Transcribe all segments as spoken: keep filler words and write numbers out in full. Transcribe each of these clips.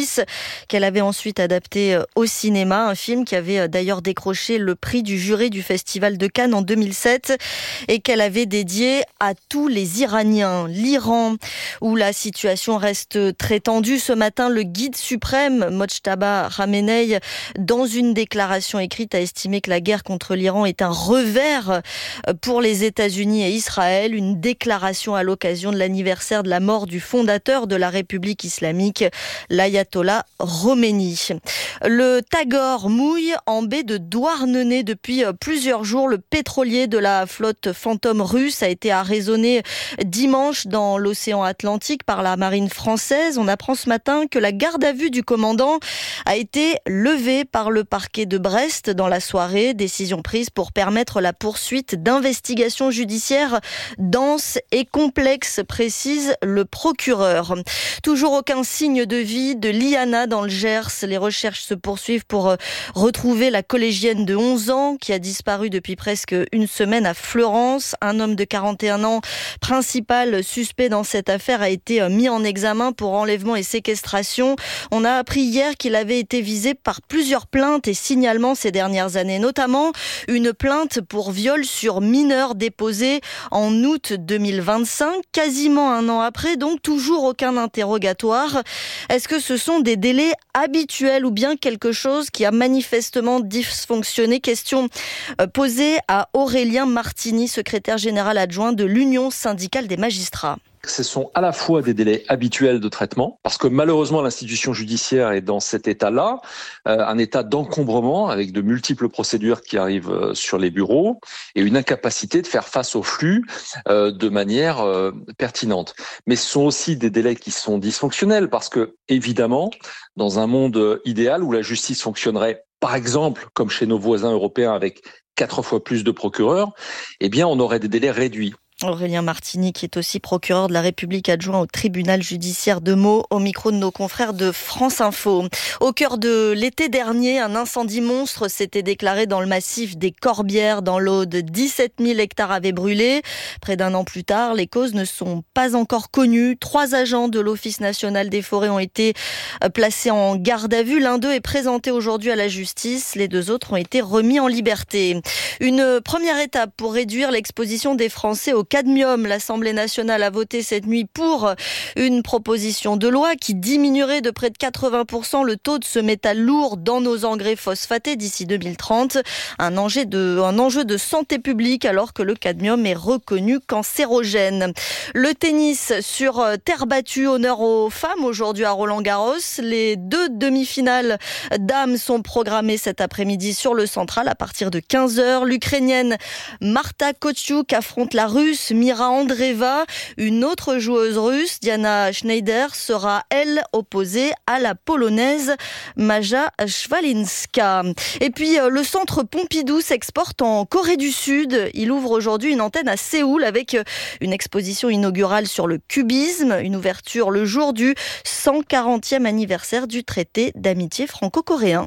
Alice, qu'elle avait ensuite adapté au cinéma. Un film qui avait d'ailleurs décroché le prix du jury du Festival de Cannes en deux mille sept et qu'elle avait dédié à tous les Iraniens. L'Iran, où la situation reste très tendue. Ce matin, le guide suprême, Mojtaba Khamenei, dans une déclaration écrite, a estimé que la guerre contre l'Iran est un revers pour les États-Unis et Israël. Une déclaration à l'occasion de l'anniversaire de la mort du fondateur de la République islamique, l'ayatollah Khomeini. Le Tagor mouille en baie de Douarnenez depuis plusieurs jours. Le pétrolier de la flotte Fantôme russe a été arraisonné dimanche dans l'océan Atlantique par la marine française. On apprend ce matin que la garde à vue du commandant a été levée par le parquet de Brest dans la soirée. Décision prise pour permettre la poursuite d'investigations judiciaires denses et complexes, précise le procureur. Toujours aucun signe de vie de Liana dans le Gers. Les recherches se poursuivent pour retrouver la collégienne de onze ans qui a disparu depuis presque une semaine à Fleurance. Un homme de quarante et un ans, principal suspect dans cette affaire, a été mis en examen pour enlèvement et séquestration. On a appris hier qu'il avait été visé par plusieurs plaintes et signalements ces dernières années, notamment une plainte pour viol sur mineur déposée en août deux mille vingt-cinq, quasiment un an après, donc toujours aucun interrogatoire. Est-ce que ce sont des délais habituels ou bien quelque chose qui a manifestement dysfonctionné? Question posée à Aurélien Martini, secrétaire général adjoint de l'Union syndicale des magistrats. Ce sont à la fois des délais habituels de traitement, parce que malheureusement l'institution judiciaire est dans cet état-là, euh, un état d'encombrement avec de multiples procédures qui arrivent sur les bureaux et une incapacité de faire face au flux euh, de manière euh, pertinente. Mais ce sont aussi des délais qui sont dysfonctionnels, parce que évidemment, dans un monde idéal où la justice fonctionnerait, par exemple, comme chez nos voisins européens avec quatre fois plus de procureurs, eh bien on aurait des délais réduits. Aurélien Martini, qui est aussi procureur de la République adjoint au tribunal judiciaire de Meaux, au micro de nos confrères de France Info. Au cœur de l'été dernier, un incendie monstre s'était déclaré dans le massif des Corbières, dans l'Aude. dix-sept mille hectares avaient brûlé. Près d'un an plus tard, les causes ne sont pas encore connues. Trois agents de l'Office national des forêts ont été placés en garde à vue. L'un d'eux est présenté aujourd'hui à la justice. Les deux autres ont été remis en liberté. Une première étape pour réduire l'exposition des Français au cadmium. L'Assemblée nationale a voté cette nuit pour une proposition de loi qui diminuerait de près de quatre-vingts pour cent le taux de ce métal lourd dans nos engrais phosphatés d'ici deux mille trente. Un enjeu de, un enjeu de santé publique alors que le cadmium est reconnu cancérogène. Le tennis sur terre battue, honneur aux femmes aujourd'hui à Roland-Garros. Les deux demi-finales dames sont programmées cet après-midi sur le Central à partir de quinze heures. L'Ukrainienne Marta Kostyuk affronte la Russe Mira Andreeva. Une autre joueuse russe, Diana Schneider, sera, elle, opposée à la Polonaise Maja Szwalinska. Et puis, le centre Pompidou s'exporte en Corée du Sud. Il ouvre aujourd'hui une antenne à Séoul avec une exposition inaugurale sur le cubisme. Une ouverture le jour du cent quarantième anniversaire du traité d'amitié franco-coréen.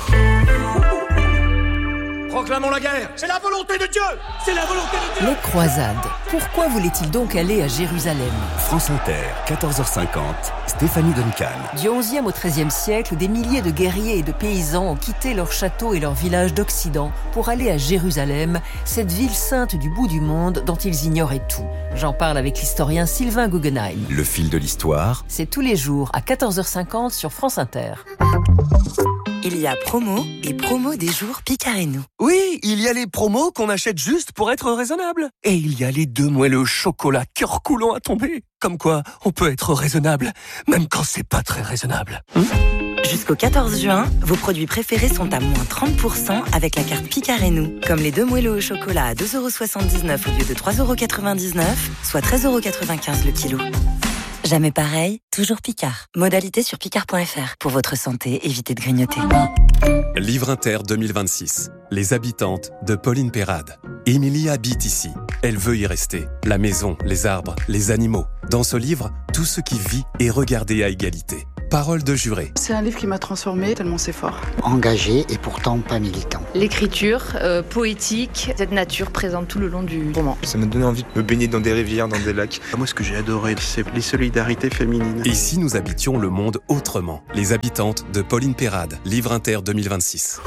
Proclamons la guerre. C'est la volonté de Dieu. C'est la volonté de Dieu. Les croisades. Pourquoi voulait-il donc aller à Jérusalem? France Inter, quatorze heures cinquante, Stéphanie Duncan. Du onzième au treizième siècle, des milliers de guerriers et de paysans ont quitté leurs châteaux et leurs villages d'Occident pour aller à Jérusalem, cette ville sainte du bout du monde dont ils ignoraient tout. J'en parle avec l'historien Sylvain Guggenheim. Le fil de l'histoire. C'est tous les jours à quatorze heures cinquante sur France Inter. Il y a promo et promo des jours Picard et nous. Oui, il y a les promos qu'on achète juste pour être raisonnable. Et il y a les deux moelleux au chocolat cœur coulant à tomber. Comme quoi, on peut être raisonnable, même quand c'est pas très raisonnable. Hum Jusqu'au quatorze juin, vos produits préférés sont à moins trente pour cent avec la carte Picard et nous. Comme les deux moelleux au chocolat à deux euros soixante-dix-neuf au lieu de trois euros quatre-vingt-dix-neuf, soit treize euros quatre-vingt-quinze le kilo. Jamais pareil, toujours Picard. Modalité sur picard point f r. Pour votre santé, évitez de grignoter. Livre Inter deux mille vingt-six. Les habitantes de Pauline Perrade. Émilie habite ici. Elle veut y rester. La maison, les arbres, les animaux. Dans ce livre, tout ce qui vit est regardé à égalité. Parole de juré. C'est un livre qui m'a transformée, tellement c'est fort. Engagé et pourtant pas militant. L'écriture euh, poétique, cette nature présente tout le long du roman. Ça m'a donné envie de me baigner dans des rivières, dans des lacs. Moi, ce que j'ai adoré, c'est les solidarités féminines. Et si nous habitions le monde autrement ? Les habitantes de Pauline Perrade, Livre Inter deux mille vingt-six.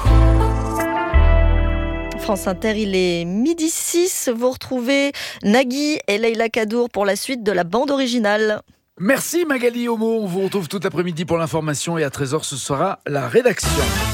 France Inter, il est midi six. Vous retrouvez Nagui et Leïla Kadour pour la suite de la bande originale. Merci Magali Homo, on vous retrouve tout l'après-midi pour l'information et à treize heures ce sera la rédaction.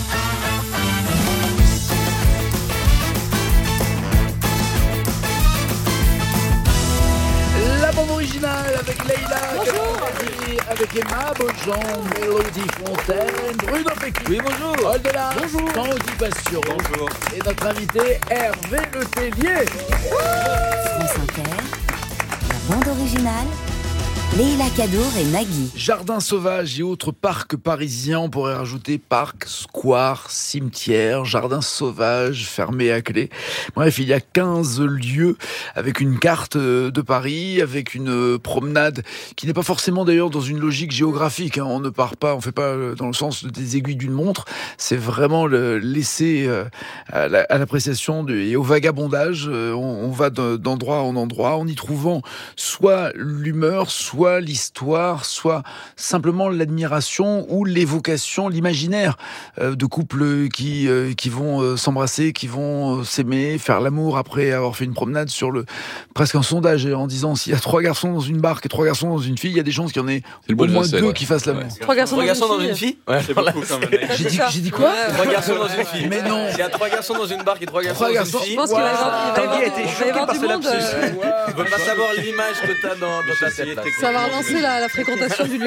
La bande originale avec Leïla, avec Emma Beaujean, Mélodie Fontaine, Bruno Pékin. Oui, bonjour. Oldelin, bonjour. Tanguy Passion. Bonjour. Et notre invité Hervé Le Tellier. France Inter, la bande originale. Leïla Kadour et Nagui. Jardins sauvages et autres parcs parisiens, on pourrait rajouter parcs, squares, cimetières, jardins sauvages fermés à clé. Bref, il y a quinze lieux avec une carte de Paris, avec une promenade qui n'est pas forcément d'ailleurs dans une logique géographique. Hein. On ne part pas, on ne fait pas dans le sens des aiguilles d'une montre. C'est vraiment le laisser à, la, à l'appréciation de, et au vagabondage. On, on va d'endroit en endroit en y trouvant soit l'humeur, soit soit l'histoire, soit simplement l'admiration ou l'évocation, l'imaginaire euh, de couples qui, euh, qui vont euh, s'embrasser, qui vont euh, s'aimer, faire l'amour après avoir fait une promenade sur le presque un sondage en disant s'il y a trois garçons dans une barque et trois garçons dans une fille, il y a des chances qu'il y en ait au moins deux ouais. qui fassent l'amour. Ouais. Trois garçons, trois garçons dans, une fille, dans une fille ouais. C'est beaucoup quand même. J'ai dit, j'ai dit quoi ouais, Trois garçons dans une fille. Mais non. Il y a trois garçons dans une barque et trois garçons trois dans garçons. une fille. Je pense qu'il wow. va y avoir du monde. Tu veux pas savoir l'image que t'as dans ta tête. Ça va relancer la, la fréquentation du lieu.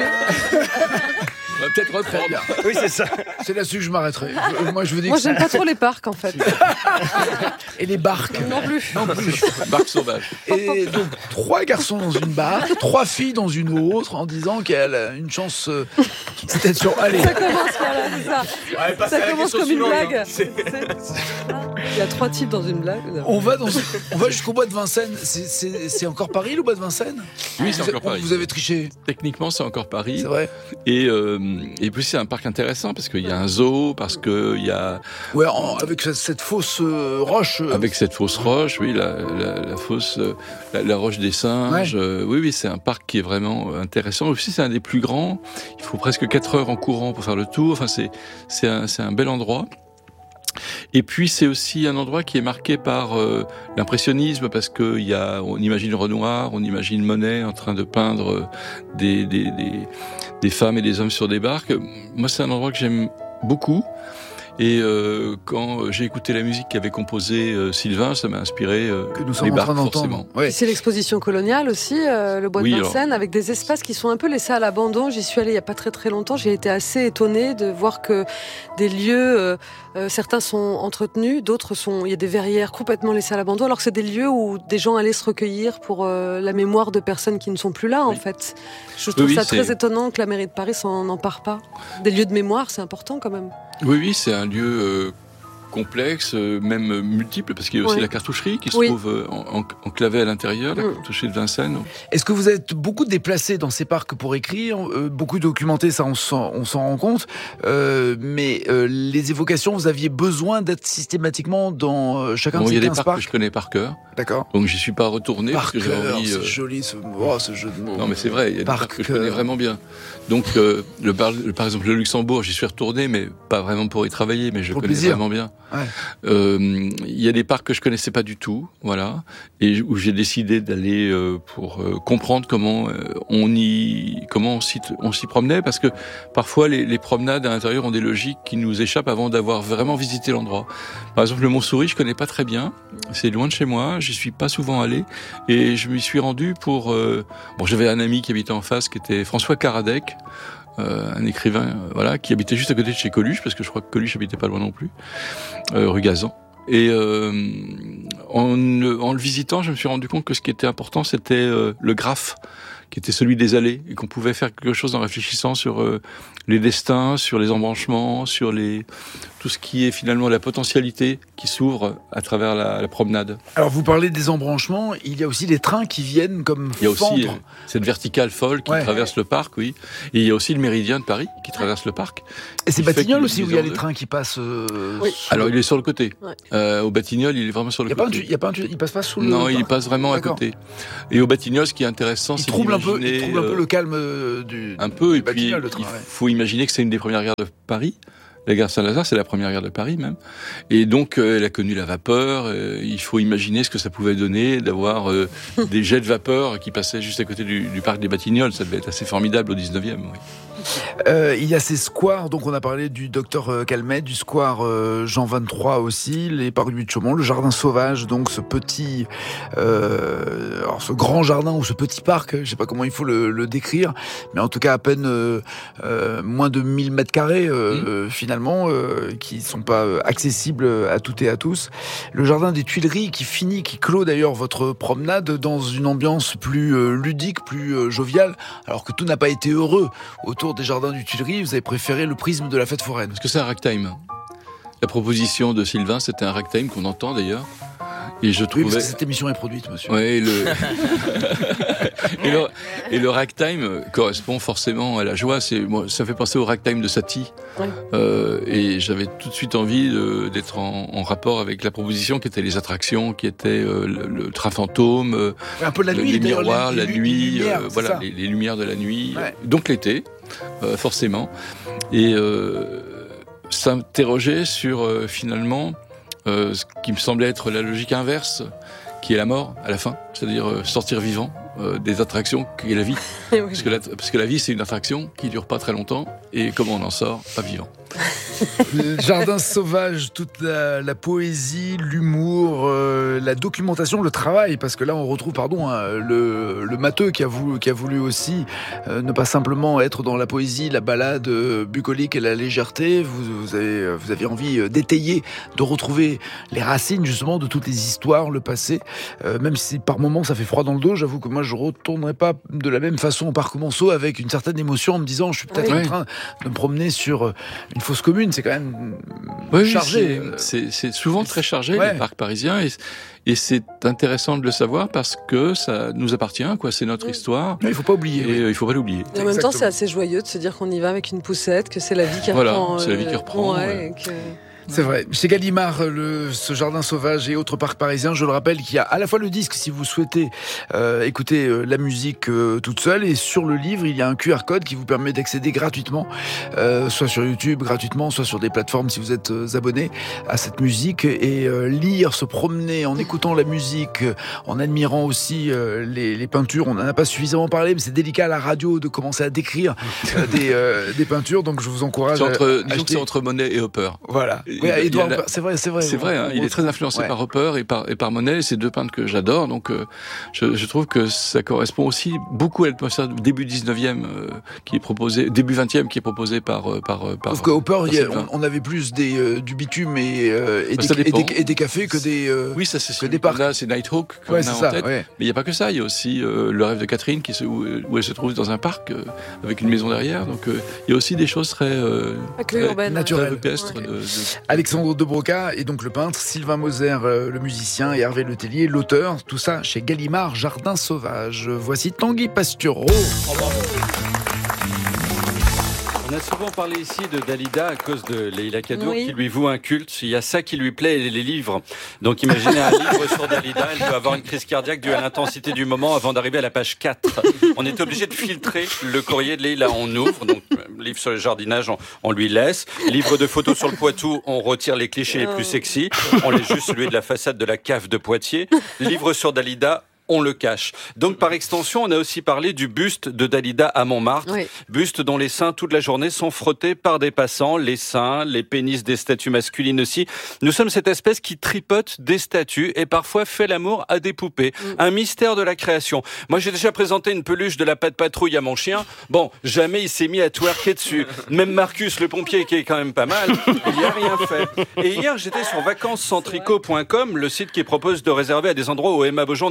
On va peut-être reprendre. Oui, c'est ça. C'est là-dessus que je m'arrêterai. Je, moi, je vous dis moi, que j'aime ça... pas trop les parcs, en fait. Et les barques. Non plus. Non plus. Barque sauvage. Et donc, trois garçons dans une barque, trois filles dans une autre, en disant qu'elle a une chance euh, peut-être sur... Allez. Ça commence, voilà, c'est ça. Ouais, ça commence comme une blague. Hein. C'est... Il y a trois types dans une blague. On va, dans... On va jusqu'au bois de Vincennes. C'est, c'est, c'est encore Paris, le bois de Vincennes ? Oui, c'est vous encore Paris. Vous avez triché. Techniquement, c'est encore Paris. C'est vrai. Et, euh, et puis, c'est un parc intéressant parce qu'il y a un zoo, parce qu'il y a... Ouais, en, avec cette fausse euh, roche. Euh... Avec cette fausse roche, oui, la, la, la fausse... Euh, la, la roche des singes. Ouais. Euh, oui, oui, c'est un parc qui est vraiment intéressant. Aussi, c'est un des plus grands. Il faut presque quatre heures en courant pour faire le tour. Enfin, c'est, c'est, un, c'est un bel endroit. Et puis c'est aussi un endroit qui est marqué par euh, l'impressionnisme parce que il y a, on imagine Renoir, on imagine Monet en train de peindre euh, des, des, des, des femmes et des hommes sur des barques. Moi, c'est un endroit que j'aime beaucoup. Et euh, quand j'ai écouté la musique qu'avait composée euh, Sylvain, ça m'a inspiré euh, que nous sommes les en barques, train d'entendre. Forcément. Ouais. C'est l'exposition coloniale aussi, euh, le bois oui, de Vincennes, alors... avec des espaces qui sont un peu laissés à l'abandon. J'y suis allée il y a pas très très longtemps. J'ai été assez étonnée de voir que des lieux, euh, euh, certains sont entretenus, d'autres sont, il y a des verrières complètement laissées à l'abandon, alors que c'est des lieux où des gens allaient se recueillir pour euh, la mémoire de personnes qui ne sont plus là, oui. en fait. Je trouve oui, ça oui, très étonnant que la mairie de Paris s'en empare pas. Des lieux de mémoire, c'est important quand même. Oui, oui, c'est un lieu euh, complexe, euh, même multiple, parce qu'il y a aussi oui. la cartoucherie qui se oui. trouve euh, en, en, enclavée à l'intérieur, la mmh. cartoucherie de Vincennes. Est-ce que vous êtes beaucoup déplacé dans ces parcs pour écrire, euh, beaucoup documenté, ça on s'en, on s'en rend compte, euh, mais euh, les évocations, vous aviez besoin d'être systématiquement dans euh, chacun bon, de ces quinze parcs. Il y a des parcs que je connais par cœur. D'accord. Donc j'y suis pas retourné par parce que cœur, j'ai envie. C'est euh... joli ce, oh, ce jeu de mots. Non mais c'est vrai, il y a des parcs que je connais vraiment bien. Donc euh, le, le, par exemple le Luxembourg, j'y suis retourné, mais pas vraiment pour y travailler, mais je pour connais plaisir. vraiment bien. Ouais. Euh, il y a des parcs que je connaissais pas du tout, voilà, et où j'ai décidé d'aller euh, pour euh, comprendre comment euh, on y, comment on s'y, on s'y promenait, parce que parfois les, les promenades à l'intérieur ont des logiques qui nous échappent avant d'avoir vraiment visité l'endroit. Par exemple, le Montsouris, je connais pas très bien, c'est loin de chez moi, j'y suis pas souvent allé, et je m'y suis rendu pour, euh, bon, j'avais un ami qui habitait en face, qui était François Karadec. Euh, un écrivain, euh, voilà, qui habitait juste à côté de chez Coluche, parce que je crois que Coluche habitait pas loin non plus, euh, rue Gazan. Et euh, en, en le visitant, je me suis rendu compte que ce qui était important, c'était euh, le graphe qui était celui des allées, et qu'on pouvait faire quelque chose en réfléchissant sur euh, les destins, sur les embranchements, sur les tout ce qui est finalement la potentialité qui s'ouvre à travers la, la promenade. Alors vous parlez des embranchements, il y a aussi des trains qui viennent comme il y a fendre. aussi euh, cette verticale folle qui ouais. traverse le parc, oui. Et il y a aussi le méridien de Paris qui traverse le parc. Et c'est Batignolles aussi où il y a les trains qui passent. Euh, oui. Alors il est sur le côté. Ouais. Euh, au Batignolles, il est vraiment sur le il y a côté. Pas un, il y a pas un, il passe pas sous le. Non, il passe vraiment D'accord. à côté. Et au Batignolles, ce qui est intéressant, il c'est trouble un peu, il trouble un peu euh, le calme du. Un peu, du et puis train, il ouais. faut imaginer que c'est une des premières gares de Paris. La gare Saint-Lazare, c'est la première gare de Paris même. Et donc, euh, elle a connu la vapeur. Euh, il faut imaginer ce que ça pouvait donner d'avoir euh, des jets de vapeur qui passaient juste à côté du, du parc des Batignolles. Ça devait être assez formidable au dix-neuvième, oui. Euh, il y a ces squares, donc on a parlé du docteur Calmet, du square euh, Jean vingt-trois aussi, les parcs du Chaumont, le jardin sauvage, donc ce petit, euh, alors ce grand jardin ou ce petit parc, je sais pas comment il faut le, le décrire, mais en tout cas à peine euh, euh, moins de mille mètres carrés euh, mmh. finalement, euh, qui sont pas accessibles à toutes et à tous. Le jardin des Tuileries qui finit, qui clôt d'ailleurs votre promenade dans une ambiance plus euh, ludique, plus euh, joviale, alors que tout n'a pas été heureux autour des jardins du Tuileries. Vous avez préféré le prisme de la fête foraine. Parce que c'est un ragtime. La proposition de Sylvain, c'était un ragtime qu'on entend d'ailleurs. Et je trouvais... Oui, parce que cette émission est produite, monsieur. Ouais, et, le... et, le... et le ragtime correspond forcément à la joie. C'est... Moi, ça fait penser au ragtime de Satie. Ouais. Euh, et j'avais tout de suite envie de... d'être en... en rapport avec la proposition qui était les attractions, qui étaient euh, le... le train fantôme, euh, un peu la nuit, les miroirs, les... la les... nuit, les lumières, euh, voilà, les... les lumières de la nuit. Ouais. Donc l'été, euh, forcément. Et euh, s'interroger sur euh, finalement... Euh, ce qui me semblait être la logique inverse, qui est la mort à la fin, c'est-à-dire euh, sortir vivant euh, des attractions qui est la vie. Oui. parce, que la, parce que la vie, c'est une attraction qui dure pas très longtemps, et comment on en sort, pas vivant. Le jardin sauvage, toute la, la poésie, l'humour, euh, la documentation, le travail, parce que là on retrouve pardon hein, le, le matheux qui a voulu, qui a voulu aussi euh, ne pas simplement être dans la poésie, la balade euh, bucolique et la légèreté. Vous, vous, avez, vous avez envie d'étayer, de retrouver les racines justement de toutes les histoires, le passé, euh, même si par moments ça fait froid dans le dos. J'avoue que moi je retournerai pas de la même façon au parc Monceau avec une certaine émotion en me disant je suis peut-être oui. en train de me promener sur une fosse commune. C'est quand même oui, chargé. C'est, c'est, c'est souvent très chargé, ouais. les parcs parisiens. Et, et c'est intéressant de le savoir parce que ça nous appartient, quoi. C'est notre oui. histoire. Il ne faut pas oublier. Et oui. il ne faut pas l'oublier. Et en même temps, c'est assez joyeux de se dire qu'on y va avec une poussette, que c'est la vie qui voilà, reprend. Voilà, c'est la vie qui reprend. Ouais, ouais. que... C'est vrai. Chez Gallimard, le, ce jardin sauvage et autres parcs parisiens, je le rappelle, qu'il y a à la fois le disque, si vous souhaitez euh, écouter euh, la musique euh, toute seule, et sur le livre, il y a un Q R code qui vous permet d'accéder gratuitement, euh, soit sur YouTube gratuitement, soit sur des plateformes si vous êtes euh, abonné à cette musique, et euh, lire, se promener en écoutant la musique, euh, en admirant aussi euh, les, les peintures. On n'en a pas suffisamment parlé, mais c'est délicat à la radio de commencer à décrire euh, des, euh, des peintures, donc je vous encourage c'est entre, à disons acheter... que c'est entre Monet et Hopper. Voilà. Oui, Edouard, a... c'est vrai, c'est vrai. C'est vrai, hein, il est très influencé ouais. par Hopper et par, et par Monet, c'est deux peintres que j'adore, donc euh, je, je trouve que ça correspond aussi beaucoup à l'atmosphère du début dix-neuvième euh, qui est proposé, début vingtième qui est proposé par euh, par par. Sauf que Hopper, il y a, on, on avait plus des euh, du bitume et, euh, et, des, et, des, et des cafés que des euh, oui, ça c'est que des parcs. Là, c'est Nighthawk qu'on ouais, a en ça, tête. Ouais. Mais il n'y a pas que ça, il y a aussi euh, le rêve de Catherine qui se, où, où elle se trouve dans un parc euh, avec une maison derrière, donc euh, il y a aussi des choses très, euh, très naturelles, rupestres. Ouais. De, de... Alexandre de Broca et donc le peintre, Sylvain Moser, euh, le musicien, et Hervé Le Tellier, l'auteur, tout ça chez Gallimard, Jardin Sauvage. Voici Tanguy Pastureau. Oh, on a souvent parlé ici de Dalida à cause de Leïla Kadour oui. qui lui voue un culte. Il y a ça qui lui plaît, les livres. Donc imaginez un livre sur Dalida, elle peut avoir une crise cardiaque due à l'intensité du moment avant d'arriver à la page quatre. On est obligé de filtrer le courrier de Leïla, on ouvre. Donc livre sur le jardinage, on, on lui laisse. Livre de photos sur le Poitou, on retire les clichés les plus sexy. On laisse juste celui de la façade de la cave de Poitiers. Livre sur Dalida, on le cache. Donc, par extension, on a aussi parlé du buste de Dalida à Montmartre. Oui. Buste dont les seins, toute la journée, sont frottés par des passants. Les seins, les pénis des statues masculines aussi. Nous sommes cette espèce qui tripote des statues et parfois fait l'amour à des poupées. Mm. Un mystère de la création. Moi, j'ai déjà présenté une peluche de la Patte Patrouille à mon chien. Bon, jamais il s'est mis à twerker dessus. Même Marcus, le pompier, qui est quand même pas mal, il n'y a rien fait. Et hier, j'étais sur vacances sans tricot point com, le site qui propose de réserver à des endroits où Emma Beaujean ne va pas.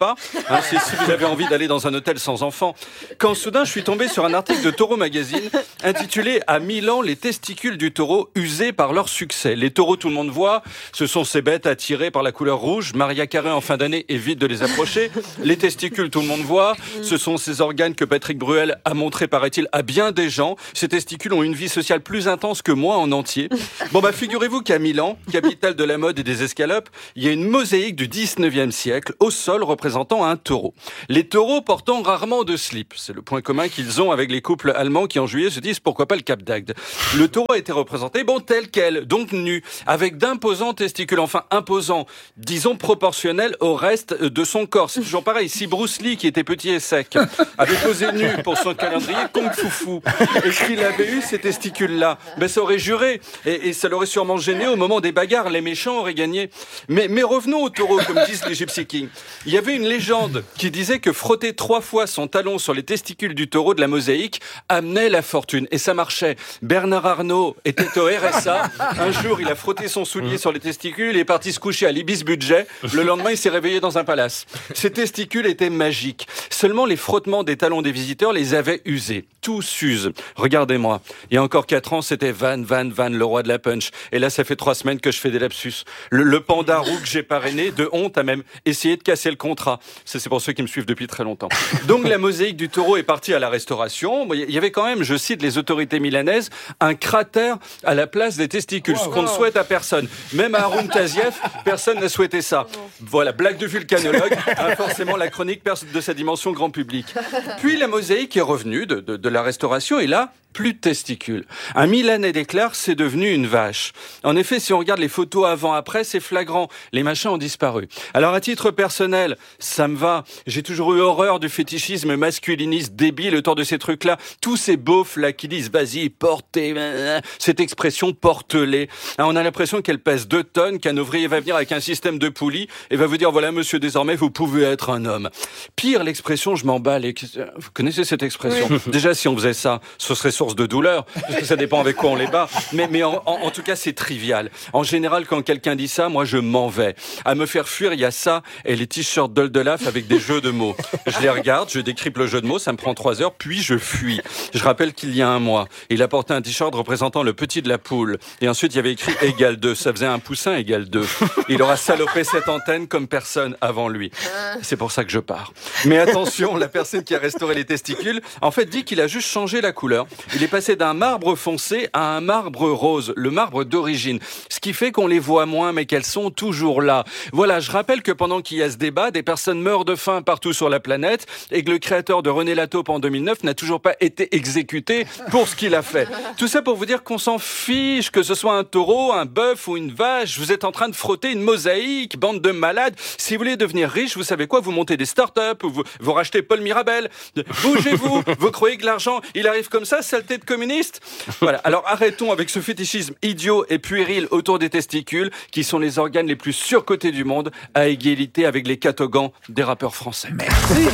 pas, hein, si, si vous avez envie d'aller dans un hôtel sans enfants. Quand soudain, je suis tombé sur un article de Taureau Magazine intitulé « À Milan, les testicules du taureau usés par leur succès ». Les taureaux, tout le monde voit, ce sont ces bêtes attirées par la couleur rouge. Maria Carré, en fin d'année, évite de les approcher. Les testicules, tout le monde voit, ce sont ces organes que Patrick Bruel a montré, paraît-il, à bien des gens. Ces testicules ont une vie sociale plus intense que moi en entier. Bon, bah, figurez-vous qu'à Milan, capitale de la mode et des escalopes, il y a une mosaïque du dix-neuvième siècle au sol représentant un taureau. Les taureaux portant rarement de slip. C'est le point commun qu'ils ont avec les couples allemands qui en juillet se disent pourquoi pas le Cap d'Agde. Le taureau a été représenté, bon, tel quel, donc nu, avec d'imposants testicules, enfin imposants, disons proportionnels au reste de son corps. C'est toujours pareil, si Bruce Lee, qui était petit et sec, avait posé nu pour son calendrier Kung Fu Fu, et qu'il avait eu ces testicules-là, ben ça aurait juré, et, et ça l'aurait sûrement gêné au moment des bagarres, les méchants auraient gagné. Mais, mais revenons au taureau, comme disent les Gypsy Kings. Il y avait une légende qui disait que frotter trois fois son talon sur les testicules du taureau de la mosaïque amenait la fortune. Et ça marchait. Bernard Arnault était au R S A. Un jour, il a frotté son soulier sur les testicules et est parti se coucher à l'Ibis Budget. Le lendemain, il s'est réveillé dans un palace. Ces testicules étaient magiques. Seulement, les frottements des talons des visiteurs les avaient usés. Tout s'use. Regardez-moi. Il y a encore quatre ans, c'était Van, Van, Van, le roi de la punch. Et là, ça fait trois semaines que je fais des lapsus. Le, le panda roux que j'ai parrainé, de honte, a même essayé de casser le contrat. Ça, c'est pour ceux qui me suivent depuis très longtemps. Donc, la mosaïque du taureau est partie à la restauration. Il y avait quand même, je cite les autorités milanaises, un cratère à la place des testicules, wow, ce qu'on wow. ne souhaite à personne. Même à Haroun Tazieff, personne n'a souhaité ça. Voilà, blague de vulcanologue, hein, forcément la chronique de sa dimension grand public. Puis la mosaïque est revenue de, de, de la restauration et là, plus de testicules. Un Milanais déclare, c'est devenu une vache. En effet, si on regarde les photos avant-après, c'est flagrant. Les machins ont disparu. Alors, à titre personnel, ça me va. J'ai toujours eu horreur du fétichisme masculiniste débile autour de ces trucs-là. Tous ces beaufs-là qui disent, vas-y, portez, cette expression, porte-les. On a l'impression qu'elle pèse deux tonnes, qu'un ouvrier va venir avec un système de poulies et va vous dire, voilà, monsieur, désormais, vous pouvez être un homme. Pire, l'expression, je m'emballe. Vous connaissez cette expression? Oui. Déjà, si on faisait ça, ce serait source de douleur, parce que ça dépend avec quoi on les bat, mais, mais en, en, en tout cas c'est trivial. En général, quand quelqu'un dit ça, moi je m'en vais. À me faire fuir, il y a ça et les t-shirts d'Oldelaf avec des jeux de mots. Je les regarde, je décrypte le jeu de mots, ça me prend trois heures, puis je fuis. Je rappelle qu'il y a un mois, il a porté un t-shirt représentant le petit de la poule, et ensuite il y avait écrit égal deux, ça faisait un poussin égal deux. Il aura salopé cette antenne comme personne avant lui. C'est pour ça que je pars. Mais attention, la personne qui a restauré les testicules, en fait, dit qu'il a juste changé la couleur. Il est passé d'un marbre foncé à un marbre rose, le marbre d'origine. Ce qui fait qu'on les voit moins, mais qu'elles sont toujours là. Voilà, je rappelle que pendant qu'il y a ce débat, des personnes meurent de faim partout sur la planète et que le créateur de René Lataupe en deux mille neuf n'a toujours pas été exécuté pour ce qu'il a fait. Tout ça pour vous dire qu'on s'en fiche, que ce soit un taureau, un bœuf ou une vache. Vous êtes en train de frotter une mosaïque, bande de malades. Si vous voulez devenir riche, vous savez quoi? Vous montez des start-up, vous, vous rachetez Paul Mirabel. Bougez-vous. Vous croyez que l'argent, il arrive comme ça, saleté de communiste? Voilà. Alors arrêtons avec ce fétichisme idiot et puéril autour des testicules, qui sont les organes les plus surcotés du monde, à égalité avec les catogans des rappeurs français. Merci.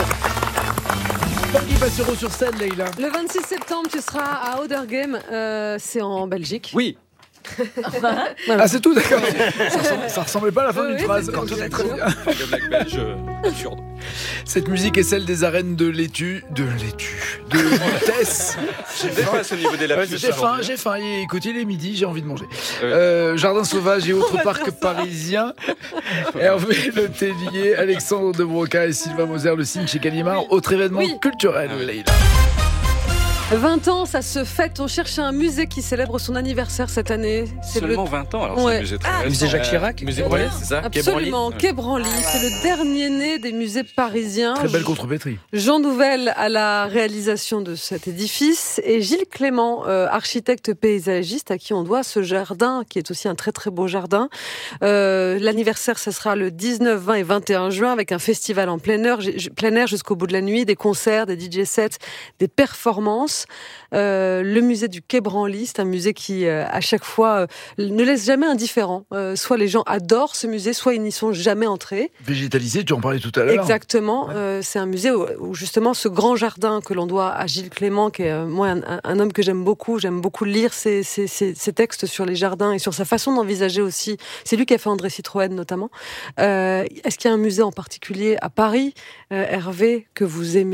Qui passeront sur scène, Leïla? Le vingt-six septembre, tu seras à Oudergem, euh, c'est en Belgique. Oui. Voilà. Ah, c'est tout, d'accord. Ça, ressemble, ça ressemblait pas à la fin oui, d'une phrase. Quand on est très bien. Le black belge, absurde. Cette musique est celle des arènes de l'étu, de l'étu, de Lutèce. J'ai faim à ce niveau des lapsus. J'ai faim, j'ai faim. Écoutez, il est midi, j'ai envie de manger. Oui. Euh, Jardin sauvage et autres parcs parisiens. Hervé Le Tellier, Alexandre De Broca et Sylvain Moser le signe chez Gallimard. Autre événement oui. culturel, ah. Leïla. vingt ans, ça se fête. On cherche un musée qui célèbre son anniversaire cette année. C'est Seulement le... vingt ans, alors ouais. c'est un musée très ah, musée Jacques Chirac euh, Musée Branly, c'est ça? Absolument, Quai Branly. C'est le dernier né des musées parisiens. Très belle contrepétrie. Jean Nouvel à la réalisation de cet édifice et Gilles Clément, euh, architecte paysagiste, à qui on doit ce jardin, qui est aussi un très très beau jardin. Euh, l'anniversaire, ça sera le dix-neuf, vingt et vingt et un juin, avec un festival en plein air, plein air jusqu'au bout de la nuit, des concerts, des D J sets, des performances. France, euh, le musée du Quai Branly. C'est un musée qui, euh, à chaque fois, euh, ne laisse jamais indifférent. Euh, soit les gens adorent ce musée, soit ils n'y sont jamais entrés. Végétalisé, tu en parlais tout à l'heure. Exactement. Ouais. Euh, c'est un musée où, où, justement, ce grand jardin que l'on doit à Gilles Clément, qui est euh, moi un, un homme que j'aime beaucoup, j'aime beaucoup lire ses, ses, ses, ses textes sur les jardins et sur sa façon d'envisager aussi. C'est lui qui a fait André Citroën, notamment. Euh, est-ce qu'il y a un musée en particulier à Paris, euh, Hervé, que vous aimez ?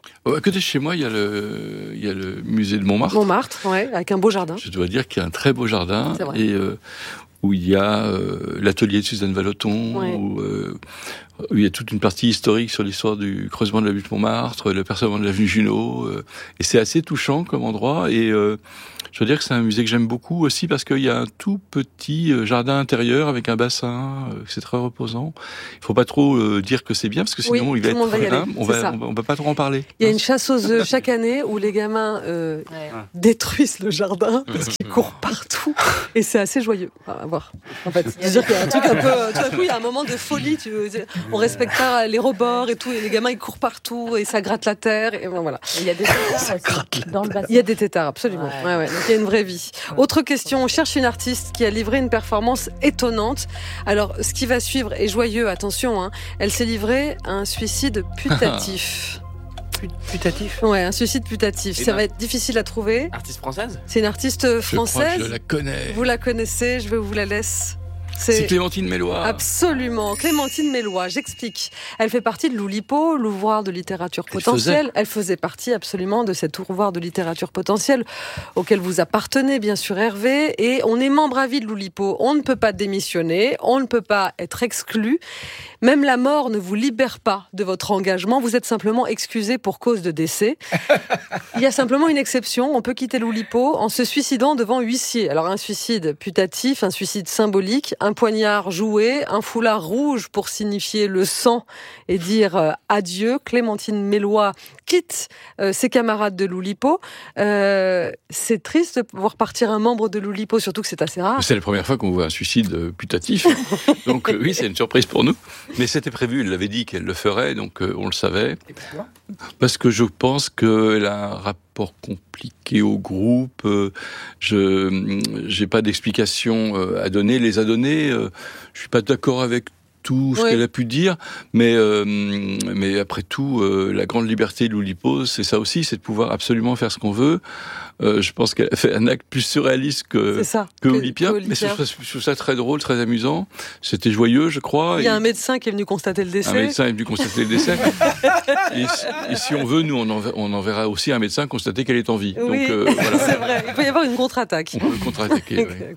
À côté de chez moi, il y a le, il y a le musée de Montmartre. Montmartre, ouais, avec un beau jardin. Je dois dire qu'il y a un très beau jardin. C'est vrai. Et euh, où il y a euh, l'atelier de Suzanne Vallotton, ouais. où, euh, où il y a toute une partie historique sur l'histoire du creusement de la butte Montmartre, le percement de l'avenue Junot. Euh, et c'est assez touchant comme endroit. Et euh, je veux dire que c'est un musée que j'aime beaucoup aussi parce qu'il y a un tout petit jardin intérieur avec un bassin, euh, c'est très reposant. Il faut pas trop euh, dire que c'est bien parce que sinon oui, il va être va plein. On va, on va, on va pas trop en parler. Il y a une chasse aux œufs chaque année où les gamins euh, ouais. détruisent le jardin parce qu'ils courent partout et c'est assez joyeux à voir. En fait, c'est-à-dire qu'il y a un truc un peu, tout à coup il y a un moment de folie. Tu veux, on respecte pas les rebords et tout et les gamins ils courent partout et ça gratte la terre et ben, voilà. Il y a des tétards dans le bassin. Il y a des tétards absolument. Ouais. Ouais, ouais. Donc il y a une vraie vie. Autre question, on cherche une artiste qui a livré une performance étonnante. Alors, ce qui va suivre est joyeux, attention, hein. Elle s'est livrée à un suicide putatif. Putatif ? Ouais, un suicide putatif. Et Ça ben, va être difficile à trouver. Artiste française ? C'est une artiste française. Je crois que je la connais. Vous la connaissez, je vous la laisse. C'est... c'est Clémentine Mélois. Absolument, Clémentine Mélois, j'explique. Elle fait partie de l'Oulipo, l'ouvroir de littérature potentielle. Elle faisait. Elle faisait partie absolument de cet ouvroir de littérature potentielle auquel vous appartenez, bien sûr, Hervé. Et on est membre à vie de l'Oulipo. On ne peut pas démissionner, on ne peut pas être exclu. Même la mort ne vous libère pas de votre engagement. Vous êtes simplement excusé pour cause de décès. Il y a simplement une exception. On peut quitter l'Oulipo en se suicidant devant huissier. Alors un suicide putatif, un suicide symbolique, un poignard joué, un foulard rouge pour signifier le sang et dire euh, adieu. Clémentine Mélois quitte euh, ses camarades de l'Oulipo. Euh, c'est triste de voir partir un membre de l'Oulipo, surtout que c'est assez rare. C'est la première fois qu'on voit un suicide euh, putatif. Donc euh, oui, c'est une surprise pour nous. Mais c'était prévu, elle l'avait dit qu'elle le ferait, donc euh, on le savait. Et pourquoi ? Parce que je pense qu'elle a un rapport compliqué au groupe. Euh, je n'ai pas d'explication euh, à donner. Les a données, euh, je ne suis pas d'accord avec tout ce oui. qu'elle a pu dire, mais, euh, mais après tout, euh, la grande liberté de l'Oulipo, c'est ça aussi, c'est de pouvoir absolument faire ce qu'on veut. Euh, je pense qu'elle a fait un acte plus surréaliste que, ça, que, que Olympia, mais je trouve, je trouve ça très drôle, très amusant. C'était joyeux, je crois. Il y a et... un médecin qui est venu constater le décès. Un médecin est venu constater le décès. et, et si on veut, nous, on, enver, on enverra aussi un médecin constater qu'elle est en vie. Oui, donc, euh, voilà. C'est vrai. Il peut y avoir une contre-attaque. On peut contre-attaquer, oui.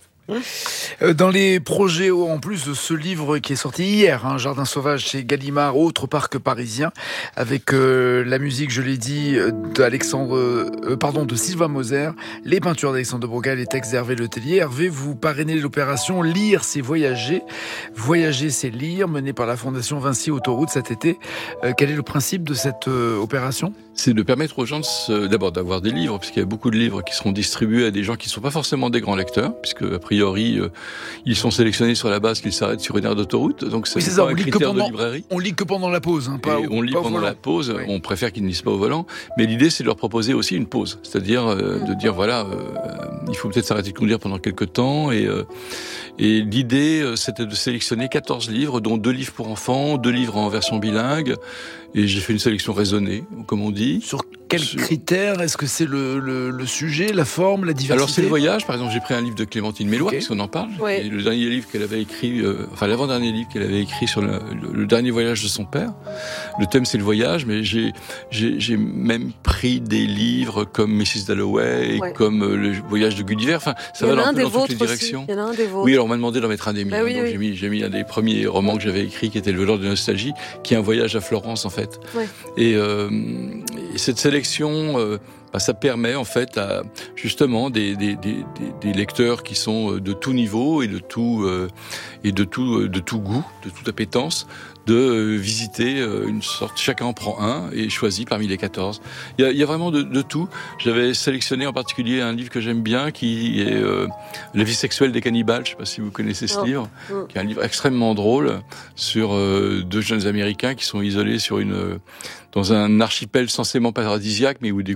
Dans les projets, en plus de ce livre qui est sorti hier, hein, Jardin sauvage chez Gallimard, autre parc parisien, avec euh, la musique, je l'ai dit, d'Alexandre, euh, pardon, de Sylvain Moser, les peintures d'Alexandre de Broca, les textes d'Hervé Letellier. Hervé, vous parrainez l'opération Lire, c'est voyager. Voyager, c'est lire, menée par la Fondation Vinci Autoroute cet été. Euh, quel est le principe de cette euh, opération ? C'est de permettre aux gens de se, d'abord d'avoir des livres, puisqu'il y a beaucoup de livres qui seront distribués à des gens qui ne sont pas forcément des grands lecteurs, puisque a priori euh, ils sont sélectionnés sur la base qu'ils s'arrêtent sur une aire d'autoroute, donc c'est, oui, c'est pas ça, un critère pendant, de librairie. On lit que pendant la pause, hein, pas Et au, on lit pas pendant la pause. Oui. On préfère qu'ils ne lisent pas au volant, mais l'idée c'est de leur proposer aussi une pause, c'est-à-dire euh, mmh. de dire voilà, euh, il faut peut-être s'arrêter de conduire pendant quelques temps, et euh, et l'idée euh, c'était de sélectionner quatorze livres, dont deux livres pour enfants, deux livres en version bilingue. Et j'ai fait une sélection raisonnée, comme on dit. Sur quels Sur... critères ? Est-ce que c'est le, le, le sujet, la forme, la diversité ? Alors c'est le voyage. Par exemple, j'ai pris un livre de Clémentine Mélois, okay. puisqu'on en parle. Ouais. Et le dernier livre qu'elle avait écrit, euh, enfin l'avant-dernier livre qu'elle avait écrit sur le, le, le dernier voyage de son père. Le thème c'est le voyage, mais j'ai, j'ai, j'ai même pris des livres comme missus Dalloway, ouais. comme euh, le voyage de Gulliver. Enfin, ça va un peu dans toutes les directions. Il y en a un des vôtres. Oui, alors on m'a demandé d'en mettre un des miens. Bah oui, donc oui. j'ai mis, j'ai mis un des premiers romans que j'avais écrit, qui était Le voleur de nostalgie, qui est un voyage à Florence en fait. Ouais. Et, euh, et cette sélection, euh, bah, ça permet en fait à justement des, des, des, des lecteurs qui sont de tout niveau et de tout euh, et de tout de tout goût, de toute appétence, de euh, visiter euh, une sorte. Chacun en prend un et choisit parmi les quatorze. Il y a, il y a vraiment de, de tout. J'avais sélectionné en particulier un livre que j'aime bien, qui est euh, La vie sexuelle des cannibales. Je ne sais pas si vous connaissez ce oh. livre, oh. qui est un livre extrêmement drôle sur euh, deux jeunes Américains qui sont isolés sur une dans un archipel censément paradisiaque, mais où du coup, il faut tout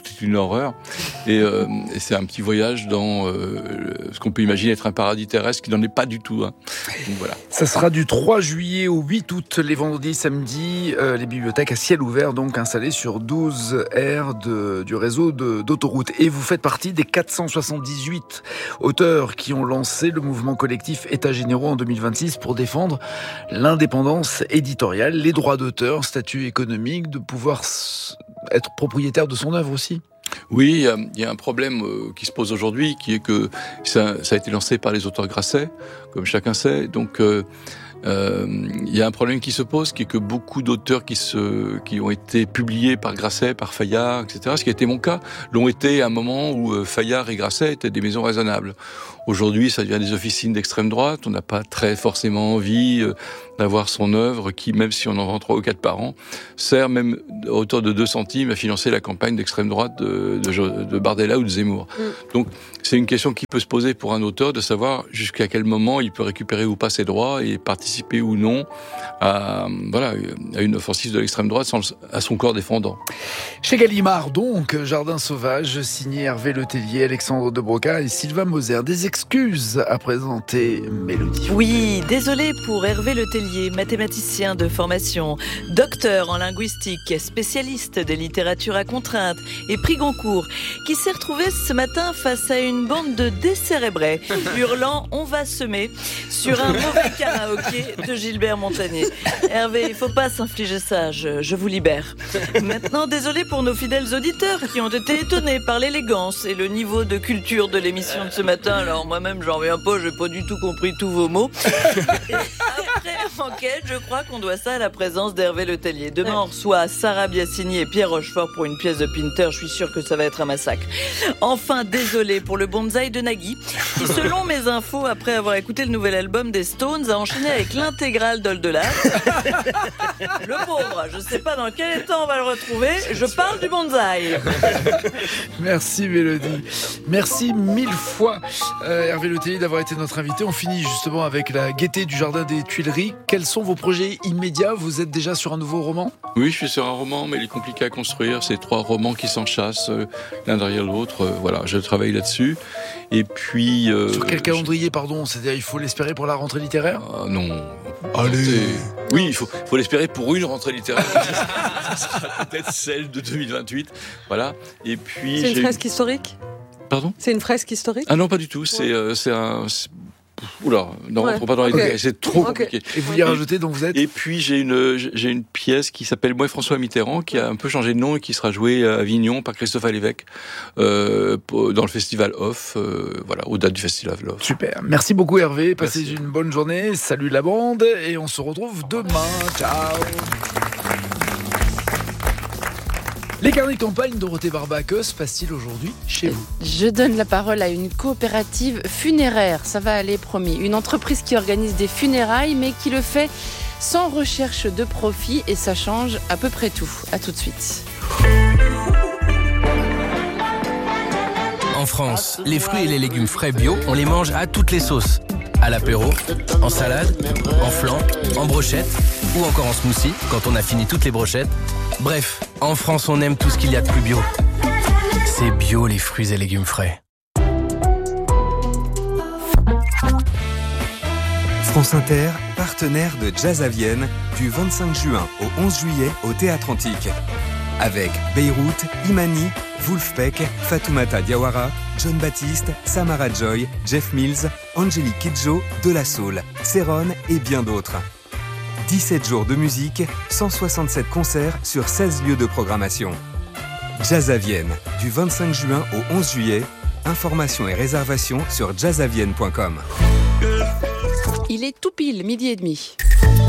toute une horreur. Et, euh, et c'est un petit voyage dans euh, ce qu'on peut imaginer être un paradis terrestre qui n'en est pas du tout. Hein. Donc, voilà. Ça sera du trois juillet au huit août, les vendredis, samedis, euh, les bibliothèques à ciel ouvert, donc installées sur douze aires de, du réseau de, d'autoroutes. Et vous faites partie des quatre cent soixante-dix-huit auteurs qui ont lancé le mouvement collectif États généraux en deux mille vingt-six pour défendre l'indépendance éditoriale, les droits d'auteur, statut économique, de pouvoir être propriétaire de son œuvre aussi. Oui, il y a un problème qui se pose aujourd'hui, qui est que ça, ça a été lancé par les auteurs Grasset, comme chacun sait. Donc, euh, euh, il y a un problème qui se pose, qui est que beaucoup d'auteurs qui, se, qui ont été publiés par Grasset, par Fayard, et cetera, ce qui a été mon cas, l'ont été à un moment où Fayard et Grasset étaient des maisons raisonnables. Aujourd'hui, ça devient des officines d'extrême droite. On n'a pas très forcément envie euh, d'avoir son œuvre qui, même si on en vend trois ou quatre par an, sert même à hauteur de deux centimes à financer la campagne d'extrême droite de, de, de Bardella ou de Zemmour. Mm. Donc, c'est une question qui peut se poser pour un auteur de savoir jusqu'à quel moment il peut récupérer ou pas ses droits et participer ou non à, voilà, à une offensive de l'extrême droite sans, à son corps défendant. Chez Gallimard, donc, Jardin sauvage, signé Hervé Letellier, Alexandre de Broca et Sylvain Moser. Des excuses à présenter, Mélodie. Oui, désolé pour Hervé Letellier, mathématicien de formation, docteur en linguistique, spécialiste des littératures à contrainte et prix Goncourt, qui s'est retrouvé ce matin face à une bande de décérébrés hurlant « On va semer » sur un mauvais karaoké de Gilbert Montagnier. Hervé, il faut pas s'infliger ça, je, je vous libère. Maintenant, désolé pour nos fidèles auditeurs qui ont été étonnés par l'élégance et le niveau de culture de l'émission de ce matin. Alors moi-même, j'en reviens pas, j'ai pas du tout compris tous vos mots. Et après enquête, je crois qu'on doit ça à la présence d'Hervé Letellier. Demain, on reçoit Sarah Biassini et Pierre Rochefort pour une pièce de Pinter. Je suis sûre que ça va être un massacre. Enfin, désolé pour le bonsaï de Nagui, qui, selon mes infos, après avoir écouté le nouvel album des Stones, a enchaîné avec l'intégrale d'Oldelat. Le pauvre, je sais pas dans quel état on va le retrouver. Je parle du bonsaï. Merci Mélodie. Merci mille fois euh, Hervé Letellier d'avoir été notre invité. On finit justement avec la gaieté du Jardin des Tuileries. Quels sont vos projets immédiats ? Vous êtes déjà sur un nouveau roman ? Oui, je suis sur un roman, mais il est compliqué à construire. C'est trois romans qui s'enchassent euh, l'un derrière l'autre. Euh, voilà, je travaille là-dessus. Et puis... Euh, sur quel calendrier, pardon ? C'est-à-dire, il faut l'espérer pour la rentrée littéraire ? euh, Non. Allez. Oui, il faut, faut l'espérer pour une rentrée littéraire. Ça sera peut-être celle de deux mille vingt-huit. Voilà. Et puis... C'est une j'ai... fresque historique ? Pardon ? C'est une fresque historique ? Ah non, pas du tout. C'est, euh, c'est un... C'est... Oula, non, ouais. rentre pas dans les détails, okay. C'est trop okay. compliqué. Et vous y rajoutez, donc vous êtes... Et puis j'ai une, j'ai une pièce qui s'appelle Moi et François Mitterrand, qui a un peu changé de nom et qui sera jouée à Avignon par Christophe Alévèque, euh, dans le festival Off, euh, voilà, aux dates du festival Off. Super, merci beaucoup Hervé, passez merci. Une bonne journée, salut la bande, et on se retrouve demain, ciao. Les carnets de campagne, Dorothée Barba, que se passe-t-il aujourd'hui chez vous ? Je donne la parole à une coopérative funéraire, ça va aller promis. Une entreprise qui organise des funérailles, mais qui le fait sans recherche de profit, et ça change à peu près tout. À tout de suite. En France, les fruits et les légumes frais bio, on les mange à toutes les sauces. À l'apéro, en salade, en flan, en brochette ou encore en smoothie quand on a fini toutes les brochettes. Bref, en France, on aime tout ce qu'il y a de plus bio. C'est bio les fruits et légumes frais. France Inter, partenaire de Jazz à Vienne, du vingt-cinq juin au onze juillet au Théâtre Antique. Avec Beyrouth, Imani, Wolfpack, Fatoumata Diawara, John Baptiste, Samara Joy, Jeff Mills, Angélique Kidjo, De La Soul, Céron et bien d'autres. dix-sept jours de musique, cent soixante-sept concerts sur seize lieux de programmation. Jazz à Vienne, du vingt-cinq juin au onze juillet. Informations et réservations sur jazz à vienne point com. Il est tout pile, midi et demi.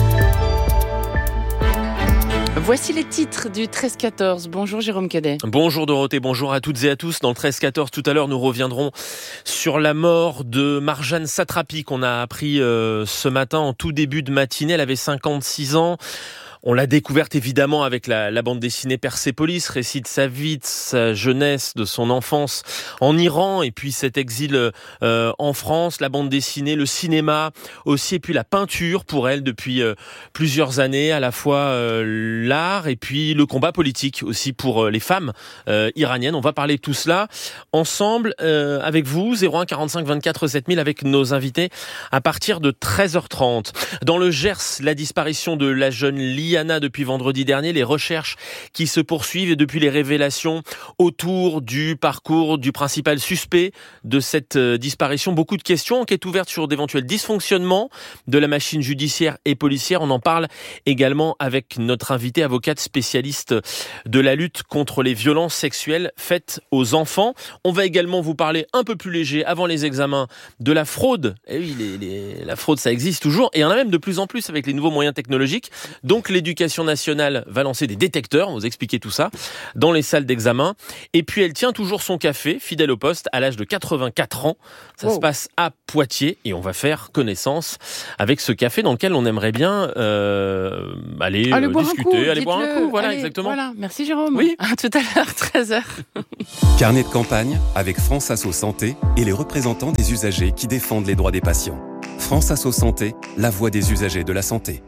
Voici les titres du treize quatorze. Bonjour Jérôme Cadet. Bonjour Dorothée, bonjour à toutes et à tous. Dans le treize quatorze, tout à l'heure, nous reviendrons sur la mort de Marjane Satrapi qu'on a appris euh, ce matin en tout début de matinée. Elle avait cinquante-six ans. On l'a découverte évidemment avec la, la bande dessinée Persépolis, récit de sa vie, de sa jeunesse, de son enfance en Iran, et puis cet exil euh, en France, la bande dessinée, le cinéma aussi, et puis la peinture pour elle depuis euh, plusieurs années, à la fois euh, l'art et puis le combat politique aussi pour euh, les femmes euh, iraniennes. On va parler de tout cela ensemble euh, avec vous, zéro un quarante-cinq vingt-quatre sept mille, avec nos invités à partir de treize heures trente. Dans le Gers, la disparition de la jeune Liana depuis vendredi dernier, les recherches qui se poursuivent et depuis les révélations autour du parcours du principal suspect de cette disparition. Beaucoup de questions, enquête ouverte sur d'éventuels dysfonctionnements de la machine judiciaire et policière. On en parle également avec notre invitée, avocate spécialiste de la lutte contre les violences sexuelles faites aux enfants. On va également vous parler un peu plus léger avant les examens de la fraude. Et oui, les, les, la fraude, ça existe toujours et il y en a même de plus en plus avec les nouveaux moyens technologiques. Donc l'éducation nationale va lancer des détecteurs, on va vous expliquer tout ça, dans les salles d'examen. Et puis elle tient toujours son café, fidèle au poste, à l'âge de quatre-vingt-quatre ans. Ça wow. se passe à Poitiers et on va faire connaissance avec ce café dans lequel on aimerait bien euh, aller allez euh, discuter, coup, aller boire un coup. Voilà, allez, exactement. Voilà. Merci Jérôme. Oui. À tout à l'heure, treize heures. Carnet de campagne avec France Asso Santé et les représentants des usagers qui défendent les droits des patients. France Asso Santé, la voix des usagers de la santé.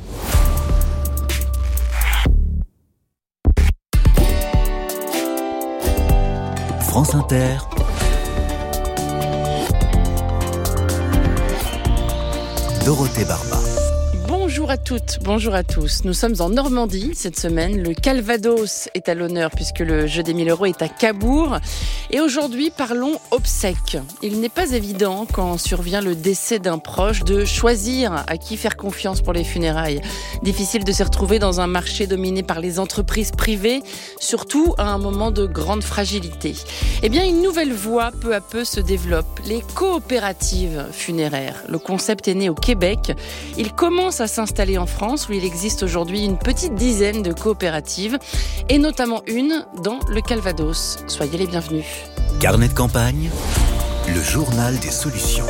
France Inter. Dorothée Barba. Bonjour à toutes, bonjour à tous. Nous sommes en Normandie cette semaine. Le Calvados est à l'honneur puisque le jeu des mille euros est à Cabourg. Et aujourd'hui, parlons obsèques. Il n'est pas évident, quand survient le décès d'un proche, de choisir à qui faire confiance pour les funérailles. Difficile de se retrouver dans un marché dominé par les entreprises privées, surtout à un moment de grande fragilité. Eh bien, une nouvelle voie peu à peu se développe, les coopératives funéraires. Le concept est né au Québec. Il commence à s'installer en France, où il existe aujourd'hui une petite dizaine de coopératives, et notamment une dans le Calvados. Soyez les bienvenus. Carnet de campagne, le journal des solutions.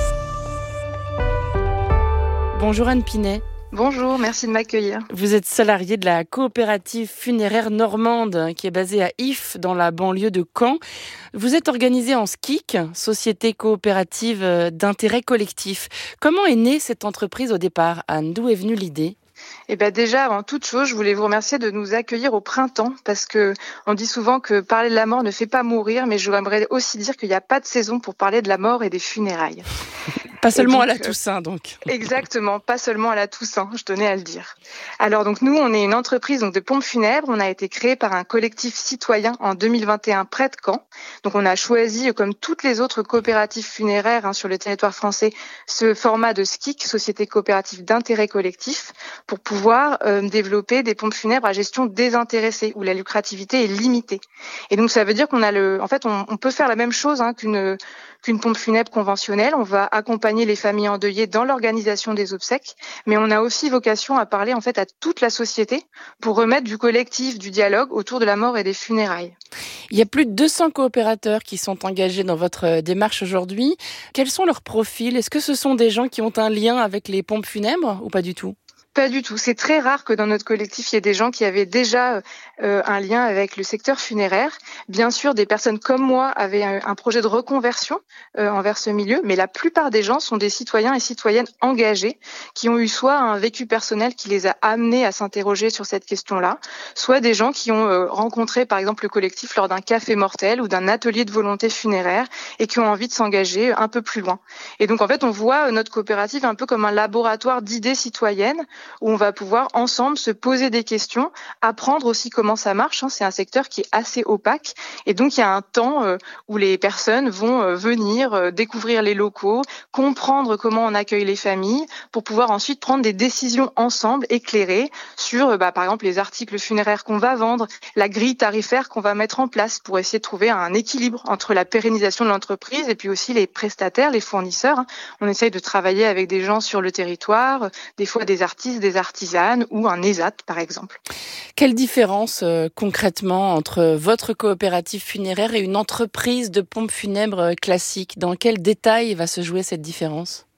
Bonjour Anne Pinet. Bonjour, merci de m'accueillir. Vous êtes salariée de la coopérative funéraire normande qui est basée à Ifs, dans la banlieue de Caen. Vous êtes organisée en S C I C, Société coopérative d'intérêt collectif. Comment est née cette entreprise au départ, Anne ? D'où est venue l'idée ? Eh ben déjà, avant toute chose, je voulais vous remercier de nous accueillir au printemps, parce que on dit souvent que parler de la mort ne fait pas mourir, mais j'aimerais aussi dire qu'il n'y a pas de saison pour parler de la mort et des funérailles. Pas seulement donc, à la Toussaint, donc. Exactement, pas seulement à la Toussaint, je tenais à le dire. Alors donc nous, on est une entreprise donc de pompes funèbres. On a été créé par un collectif citoyen en deux mille vingt et un près de Caen. Donc on a choisi, comme toutes les autres coopératives funéraires hein, sur le territoire français, ce format de S C I C, Société coopérative d'intérêt collectif, pour pouvoir euh, développer des pompes funèbres à gestion désintéressée, où la lucrativité est limitée. Et donc ça veut dire qu'on a le, en fait, on, on peut faire la même chose hein, qu'une qu'une pompe funèbre conventionnelle. On va accompagner les familles endeuillées dans l'organisation des obsèques, mais on a aussi vocation à parler en fait à toute la société pour remettre du collectif, du dialogue autour de la mort et des funérailles. Il y a plus de deux cents coopérateurs qui sont engagés dans votre démarche aujourd'hui. Quels sont leurs profils ? Est-ce que ce sont des gens qui ont un lien avec les pompes funèbres ou pas du tout ? Pas du tout. C'est très rare que dans notre collectif, il y ait des gens qui avaient déjà euh, un lien avec le secteur funéraire. Bien sûr, des personnes comme moi avaient un, un projet de reconversion euh, envers ce milieu, mais la plupart des gens sont des citoyens et citoyennes engagés qui ont eu soit un vécu personnel qui les a amenés à s'interroger sur cette question-là, soit des gens qui ont euh, rencontré, par exemple, le collectif lors d'un café mortel ou d'un atelier de volonté funéraire et qui ont envie de s'engager un peu plus loin. Et donc, en fait, on voit notre coopérative un peu comme un laboratoire d'idées citoyennes où on va pouvoir ensemble se poser des questions, apprendre aussi comment ça marche. C'est un secteur qui est assez opaque et donc il y a un temps où les personnes vont venir découvrir les locaux, comprendre comment on accueille les familles pour pouvoir ensuite prendre des décisions ensemble, éclairées sur bah, par exemple les articles funéraires qu'on va vendre, la grille tarifaire qu'on va mettre en place pour essayer de trouver un équilibre entre la pérennisation de l'entreprise et puis aussi les prestataires, les fournisseurs. On essaye de travailler avec des gens sur le territoire, des fois des artistes, des artisanes ou un ESAT par exemple. Quelle différence euh, concrètement entre votre coopérative funéraire et une entreprise de pompes funèbres classique ? Dans quel détail va se jouer cette différence ?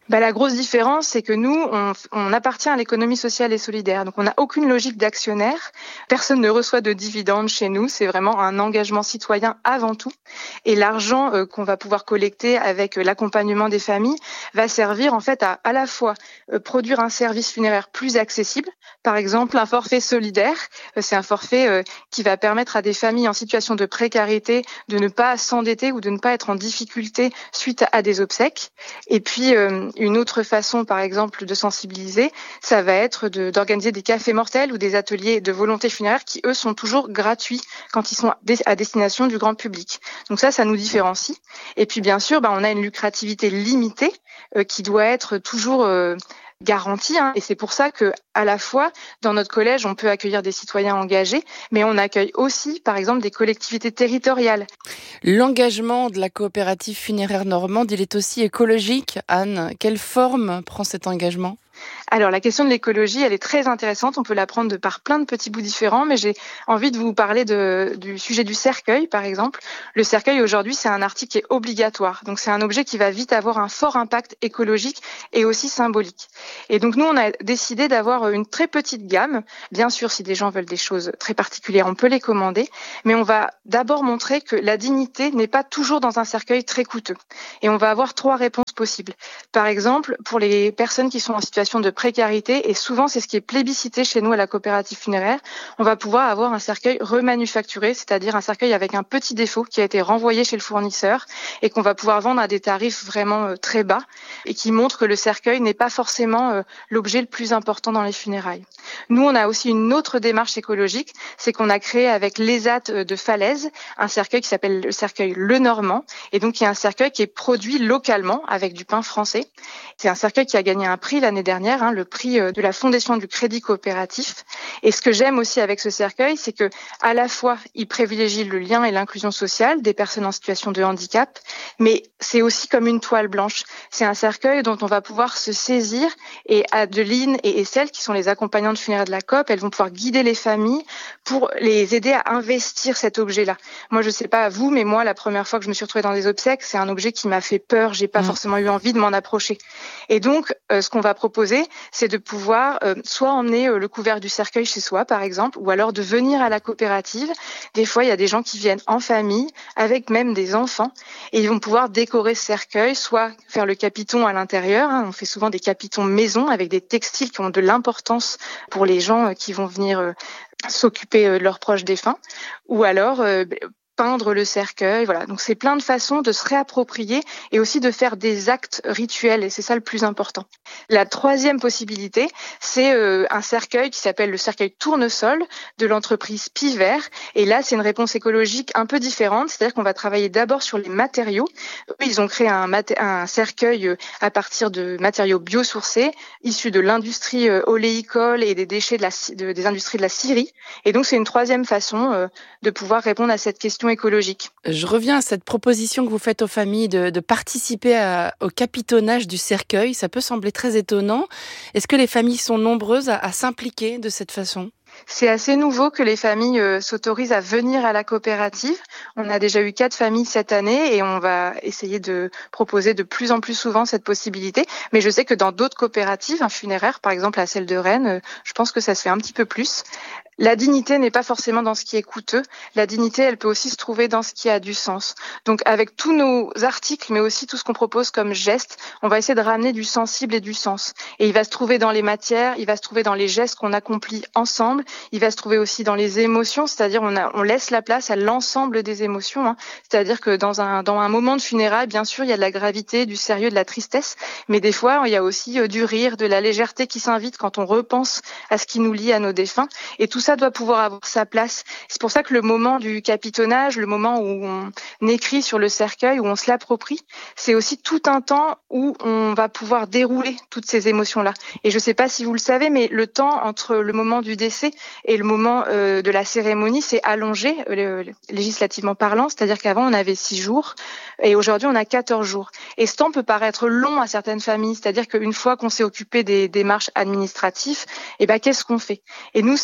Bah, la grosse différence, c'est que nous, on, on appartient à l'économie sociale et solidaire. Donc, on n'a aucune logique d'actionnaire. Personne ne reçoit de dividendes chez nous. C'est vraiment un engagement citoyen avant tout. Et l'argent euh, qu'on va pouvoir collecter avec euh, l'accompagnement des familles va servir en fait à à la fois euh, produire un service funéraire plus accessible. Par exemple, un forfait solidaire. Euh, c'est un forfait euh, qui va permettre à des familles en situation de précarité de ne pas s'endetter ou de ne pas être en difficulté suite à des obsèques. Et puis, euh, une autre façon, par exemple, de sensibiliser, ça va être de, d'organiser des cafés mortels ou des ateliers de volonté funéraire qui, eux, sont toujours gratuits quand ils sont à destination du grand public. Donc ça, ça nous différencie. Et puis, bien sûr, bah, on a une lucrativité limitée euh, qui doit être toujours euh, garantie. Hein. Et c'est pour ça que, à la fois, dans notre collège, on peut accueillir des citoyens engagés, mais on accueille aussi, par exemple, des collectivités territoriales. L'engagement de la coopérative funéraire normande, il est aussi écologique. Anne, quelle forme prend cet engagement ? Alors, la question de l'écologie, elle est très intéressante. On peut la prendre de par plein de petits bouts différents, mais j'ai envie de vous parler de, du sujet du cercueil, par exemple. Le cercueil, aujourd'hui, c'est un article qui est obligatoire. Donc, c'est un objet qui va vite avoir un fort impact écologique et aussi symbolique. Et donc, nous, on a décidé d'avoir une très petite gamme. Bien sûr, si des gens veulent des choses très particulières, on peut les commander. Mais on va d'abord montrer que la dignité n'est pas toujours dans un cercueil très coûteux. Et on va avoir trois réponses possibles. Par exemple, pour les personnes qui sont en situation de précarité, et souvent c'est ce qui est plébiscité chez nous à la coopérative funéraire, on va pouvoir avoir un cercueil remanufacturé, c'est-à-dire un cercueil avec un petit défaut qui a été renvoyé chez le fournisseur et qu'on va pouvoir vendre à des tarifs vraiment euh, très bas et qui montre que le cercueil n'est pas forcément euh, l'objet le plus important dans les funérailles. Nous, on a aussi une autre démarche écologique, c'est qu'on a créé avec l'E S A T de Falaise un cercueil qui s'appelle le cercueil Le Normand, et donc qui est un cercueil qui est produit localement avec du pain français. C'est un cercueil qui a gagné un prix l'année dernière, hein, le prix de la Fondation du Crédit Coopératif. Et ce que j'aime aussi avec ce cercueil, c'est que à la fois, il privilégie le lien et l'inclusion sociale des personnes en situation de handicap, mais c'est aussi comme une toile blanche. C'est un cercueil dont on va pouvoir se saisir, et Adeline et Estelle, qui sont les accompagnantes funéraires de la C O P, elles vont pouvoir guider les familles pour les aider à investir cet objet-là. Moi, je sais pas à vous, mais moi, la première fois que je me suis retrouvée dans des obsèques, c'est un objet qui m'a fait peur. J'ai pas mmh. forcément eu envie de m'en approcher. Et donc, euh, ce qu'on va proposer, c'est de pouvoir euh, soit emmener euh, le couvert du cercueil chez soi, par exemple, ou alors de venir à la coopérative. Des fois, il y a des gens qui viennent en famille, avec même des enfants, et ils vont pouvoir décorer ce cercueil, soit faire le capiton à l'intérieur. Hein, on fait souvent des capitons maison avec des textiles qui ont de l'importance pour les gens euh, qui vont venir euh, s'occuper euh, de leurs proches défunts, ou alors euh, peindre le cercueil, voilà. Donc c'est plein de façons de se réapproprier et aussi de faire des actes rituels, et c'est ça le plus important. La troisième possibilité, c'est euh, un cercueil qui s'appelle le cercueil tournesol de l'entreprise Piver, et là c'est une réponse écologique un peu différente, c'est-à-dire qu'on va travailler d'abord sur les matériaux. Eux, ils ont créé un, mat- un cercueil à partir de matériaux biosourcés, issus de l'industrie euh, oléicole et des déchets de la, de, des industries de la scierie, et donc c'est une troisième façon euh, de pouvoir répondre à cette question écologique. Je reviens à cette proposition que vous faites aux familles de, de participer à, au capitonnage du cercueil. Ça peut sembler très étonnant. Est-ce que les familles sont nombreuses à, à s'impliquer de cette façon ? C'est assez nouveau que les familles euh, s'autorisent à venir à la coopérative. On a déjà eu quatre familles cette année et on va essayer de proposer de plus en plus souvent cette possibilité. Mais je sais que dans d'autres coopératives, un funéraire, par exemple à celle de Rennes, euh, je pense que ça se fait un petit peu plus. La dignité n'est pas forcément dans ce qui est coûteux. La dignité, elle peut aussi se trouver dans ce qui a du sens. Donc, avec tous nos articles, mais aussi tout ce qu'on propose comme gestes, on va essayer de ramener du sensible et du sens. Et il va se trouver dans les matières, il va se trouver dans les gestes qu'on accomplit ensemble, il va se trouver aussi dans les émotions, c'est-à-dire on, a, on laisse la place à l'ensemble des émotions. Hein. C'est-à-dire que dans un, dans un moment de funérailles, bien sûr, il y a de la gravité, du sérieux, de la tristesse, mais des fois, il y a aussi euh, du rire, de la légèreté qui s'invite quand on repense à ce qui nous lie à nos défunts. Et tout ça doit pouvoir avoir sa place. C'est pour ça que le moment du capitonnage, le moment où on écrit sur le cercueil, où on se l'approprie, c'est aussi tout un temps où on va pouvoir dérouler toutes ces émotions-là. Et je ne sais pas si vous le savez, mais le temps entre le moment du décès et le moment euh, de la cérémonie s'est allongé, euh, législativement parlant, c'est-à-dire qu'avant on avait six jours et aujourd'hui on a quatorze jours. Et ce temps peut paraître long à certaines familles, c'est-à-dire qu'une fois qu'on s'est occupé des démarches administratives, eh ben qu'est-ce qu'on fait ? Et nous, c'est aussi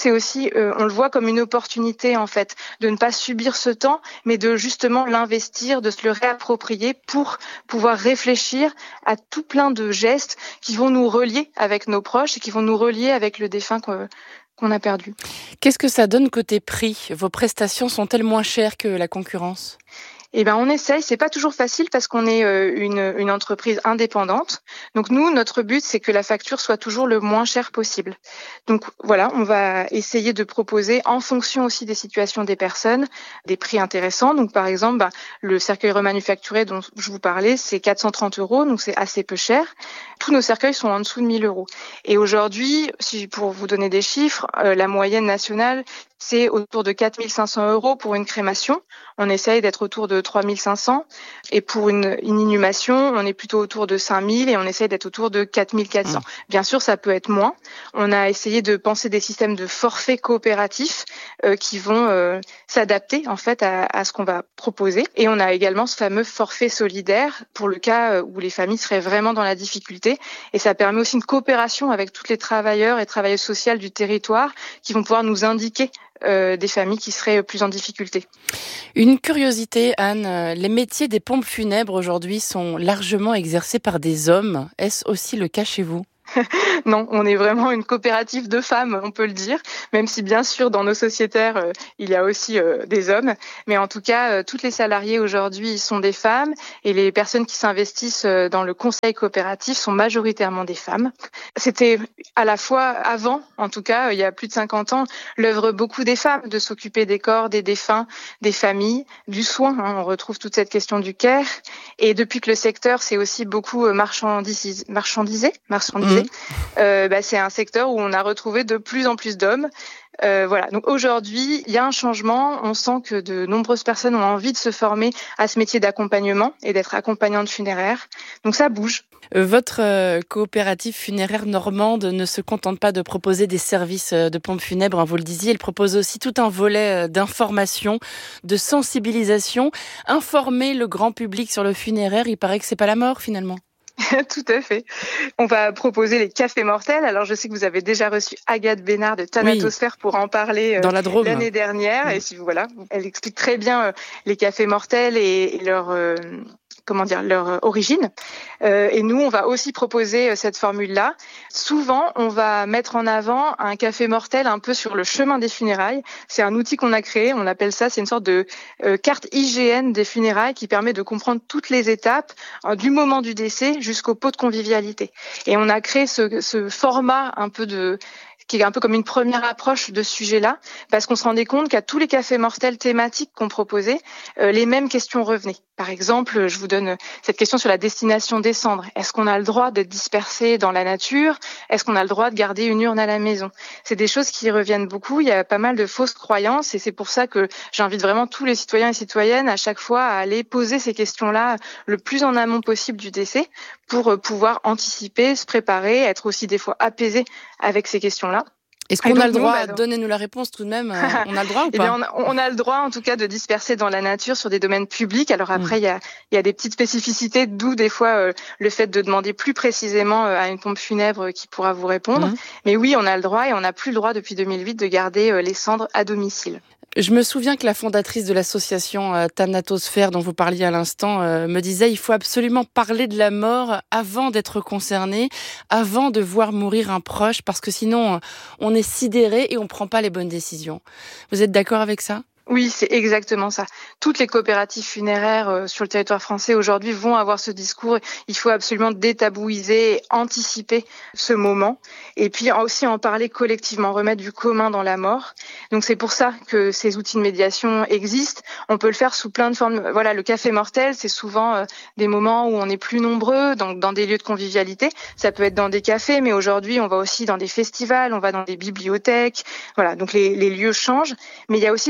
euh, on le voit comme une opportunité en fait, de ne pas subir ce temps, mais de justement l'investir, de se le réapproprier pour pouvoir réfléchir à tout plein de gestes qui vont nous relier avec nos proches et qui vont nous relier avec le défunt qu'on, qu'on a perdu. Qu'est-ce que ça donne côté prix ? Vos prestations sont-elles moins chères que la concurrence ? Eh ben, on essaye. C'est pas toujours facile parce qu'on est euh, une, une entreprise indépendante. Donc nous, notre but, c'est que la facture soit toujours le moins chère possible. Donc voilà, on va essayer de proposer, en fonction aussi des situations des personnes, des prix intéressants. Donc par exemple, bah, le cercueil remanufacturé dont je vous parlais, c'est quatre cent trente euros, donc c'est assez peu cher. Tous nos cercueils sont en dessous de mille euros. Et aujourd'hui, si pour vous donner des chiffres, euh, la moyenne nationale, c'est autour de quatre mille cinq cents euros pour une crémation. On essaye d'être autour de trois mille cinq cents. Et pour une, une inhumation, on est plutôt autour de cinq mille et on essaye d'être autour de quatre mille quatre cents. Mmh. Bien sûr, ça peut être moins. On a essayé de penser des systèmes de forfaits coopératifs euh, qui vont euh, s'adapter en fait à, à ce qu'on va proposer. Et on a également ce fameux forfait solidaire pour le cas où les familles seraient vraiment dans la difficulté. Et ça permet aussi une coopération avec tous les travailleurs et travailleuses sociales du territoire qui vont pouvoir nous indiquer Euh, des familles qui seraient plus en difficulté. Une curiosité, Anne, les métiers des pompes funèbres aujourd'hui sont largement exercés par des hommes. Est-ce aussi le cas chez vous ? Non, on est vraiment une coopérative de femmes, on peut le dire, même si bien sûr dans nos sociétaires, euh, il y a aussi euh, des hommes. Mais en tout cas, euh, toutes les salariés aujourd'hui sont des femmes et les personnes qui s'investissent euh, dans le conseil coopératif sont majoritairement des femmes. C'était à la fois avant, en tout cas, euh, il y a plus de cinquante ans, l'œuvre beaucoup des femmes de s'occuper des corps, des défunts, des familles, du soin. Hein, on retrouve toute cette question du care. Et depuis que le secteur s'est aussi beaucoup marchandisé, marchandisé, marchandisé Euh, bah, c'est un secteur où on a retrouvé de plus en plus d'hommes. Euh, voilà. Donc aujourd'hui, il y a un changement. On sent que de nombreuses personnes ont envie de se former à ce métier d'accompagnement et d'être accompagnante funéraire. Donc ça bouge. Votre euh, coopérative funéraire normande ne se contente pas de proposer des services de pompes funèbres, hein, vous le disiez, elle propose aussi tout un volet d'information, de sensibilisation. Informer le grand public sur le funéraire, il paraît que c'est pas la mort finalement. Tout à fait. On va proposer les cafés mortels. Alors, je sais que vous avez déjà reçu Agathe Bénard de Thanatosphère oui. pour en parler euh, Dans la Drôme. l'année dernière. Oui. Et si voilà, elle explique très bien euh, les cafés mortels et, et leur euh, comment dire leur origine. Euh, et nous, on va aussi proposer euh, cette formule-là. Souvent, on va mettre en avant un café mortel un peu sur le chemin des funérailles. C'est un outil qu'on a créé. On appelle ça, c'est une sorte de euh, carte I G N des funérailles qui permet de comprendre toutes les étapes euh, du moment du décès jusqu'au pot de convivialité. Et on a créé ce, ce format un peu de qui est un peu comme une première approche de ce sujet-là, parce qu'on se rendait compte qu'à tous les cafés mortels thématiques qu'on proposait, euh, les mêmes questions revenaient. Par exemple, je vous donne cette question sur la destination des cendres. Est-ce qu'on a le droit d'être dispersé dans la nature ? Est-ce qu'on a le droit de garder une urne à la maison ? C'est des choses qui reviennent beaucoup. Il y a pas mal de fausses croyances et c'est pour ça que j'invite vraiment tous les citoyens et citoyennes à chaque fois à aller poser ces questions-là le plus en amont possible du décès pour pouvoir anticiper, se préparer, être aussi des fois apaisé avec ces questions-là. Est-ce qu'on a le droit, nous, bah, donnez-nous la réponse tout de même, on a le droit ou pas ? Eh bien, on, a, on a le droit en tout cas de disperser dans la nature sur des domaines publics. Alors après, il mmh. y, a, y a des petites spécificités, d'où des fois euh, le fait de demander plus précisément euh, à une pompe funèbre qui pourra vous répondre. Mmh. Mais oui, on a le droit et on n'a plus le droit depuis deux mille huit de garder euh, les cendres à domicile. Je me souviens que la fondatrice de l'association euh, Thanatosphère dont vous parliez à l'instant euh, me disait il faut absolument parler de la mort avant d'être concerné, avant de voir mourir un proche, parce que sinon euh, on est sidéré et on prend pas les bonnes décisions. Vous êtes d'accord avec ça ? Oui, c'est exactement ça. Toutes les coopératives funéraires euh, sur le territoire français aujourd'hui vont avoir ce discours. Il faut absolument détabouiser et anticiper ce moment. Et puis aussi en parler collectivement, remettre du commun dans la mort. Donc c'est pour ça que ces outils de médiation existent. On peut le faire sous plein de formes. Voilà, le café mortel, c'est souvent euh, des moments où on est plus nombreux, donc dans des lieux de convivialité. Ça peut être dans des cafés, mais aujourd'hui on va aussi dans des festivals, on va dans des bibliothèques. Voilà, donc les, les lieux changent. Mais il y a aussi des formules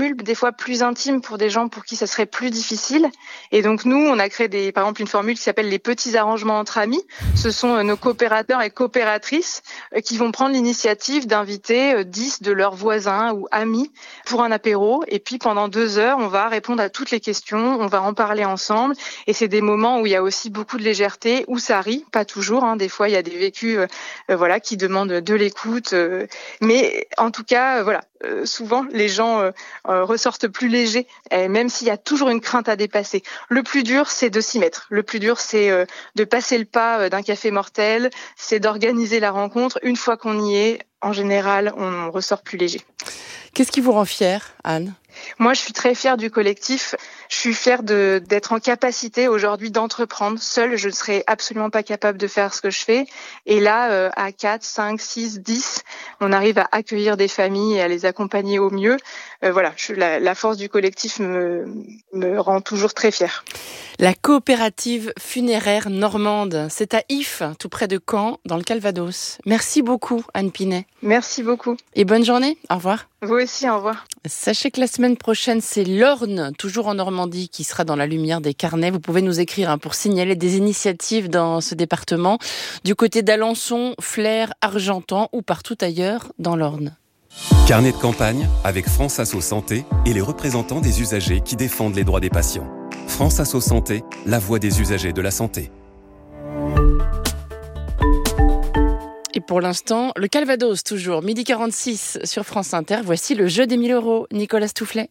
formules des fois plus intimes pour des gens pour qui ça serait plus difficile. Et donc nous, on a créé des, par exemple une formule qui s'appelle les petits arrangements entre amis. Ce sont nos coopérateurs et coopératrices qui vont prendre l'initiative d'inviter dix de leurs voisins ou amis pour un apéro. Et puis pendant deux heures, on va répondre à toutes les questions, on va en parler ensemble. Et c'est des moments où il y a aussi beaucoup de légèreté, où ça rit, pas toujours. Hein. Des fois, il y a des vécus, euh, voilà, qui demandent de l'écoute. Euh, mais en tout cas, euh, voilà, euh, souvent les gens euh, euh, ressortent plus légers, euh, même s'il y a toujours une crainte à dépasser. Le plus dur, c'est de s'y mettre. Le plus dur, c'est euh, de passer le pas euh, d'un café mortel, c'est d'organiser la rencontre. Une fois qu'on y est, en général, on ressort plus léger. Qu'est-ce qui vous rend fière, Anne ? Moi, je suis très fière du collectif. Je suis fière de, d'être en capacité aujourd'hui d'entreprendre. Seule, je ne serais absolument pas capable de faire ce que je fais. Et là, euh, à quatre, cinq, six, dix, on arrive à accueillir des familles et à les accompagner au mieux. Euh, voilà, je, la, la force du collectif me, me rend toujours très fière. La coopérative funéraire normande, c'est à Ifs, tout près de Caen, dans le Calvados. Merci beaucoup, Anne Pinet. Merci beaucoup. Et bonne journée, au revoir. Vous aussi, au revoir. Sachez que la semaine prochaine, c'est l'Orne, toujours en Normandie, qui sera dans la lumière des carnets. Vous pouvez nous écrire hein, pour signaler des initiatives dans ce département, du côté d'Alençon, Flers, Argentan ou partout ailleurs dans l'Orne. Carnet de campagne avec France Asso Santé et les représentants des usagers qui défendent les droits des patients. France Asso Santé, la voix des usagers de la santé. Et pour l'instant, le Calvados toujours, midi quarante-six sur France Inter. Voici le jeu des mille euros. Nicolas Stoufflet.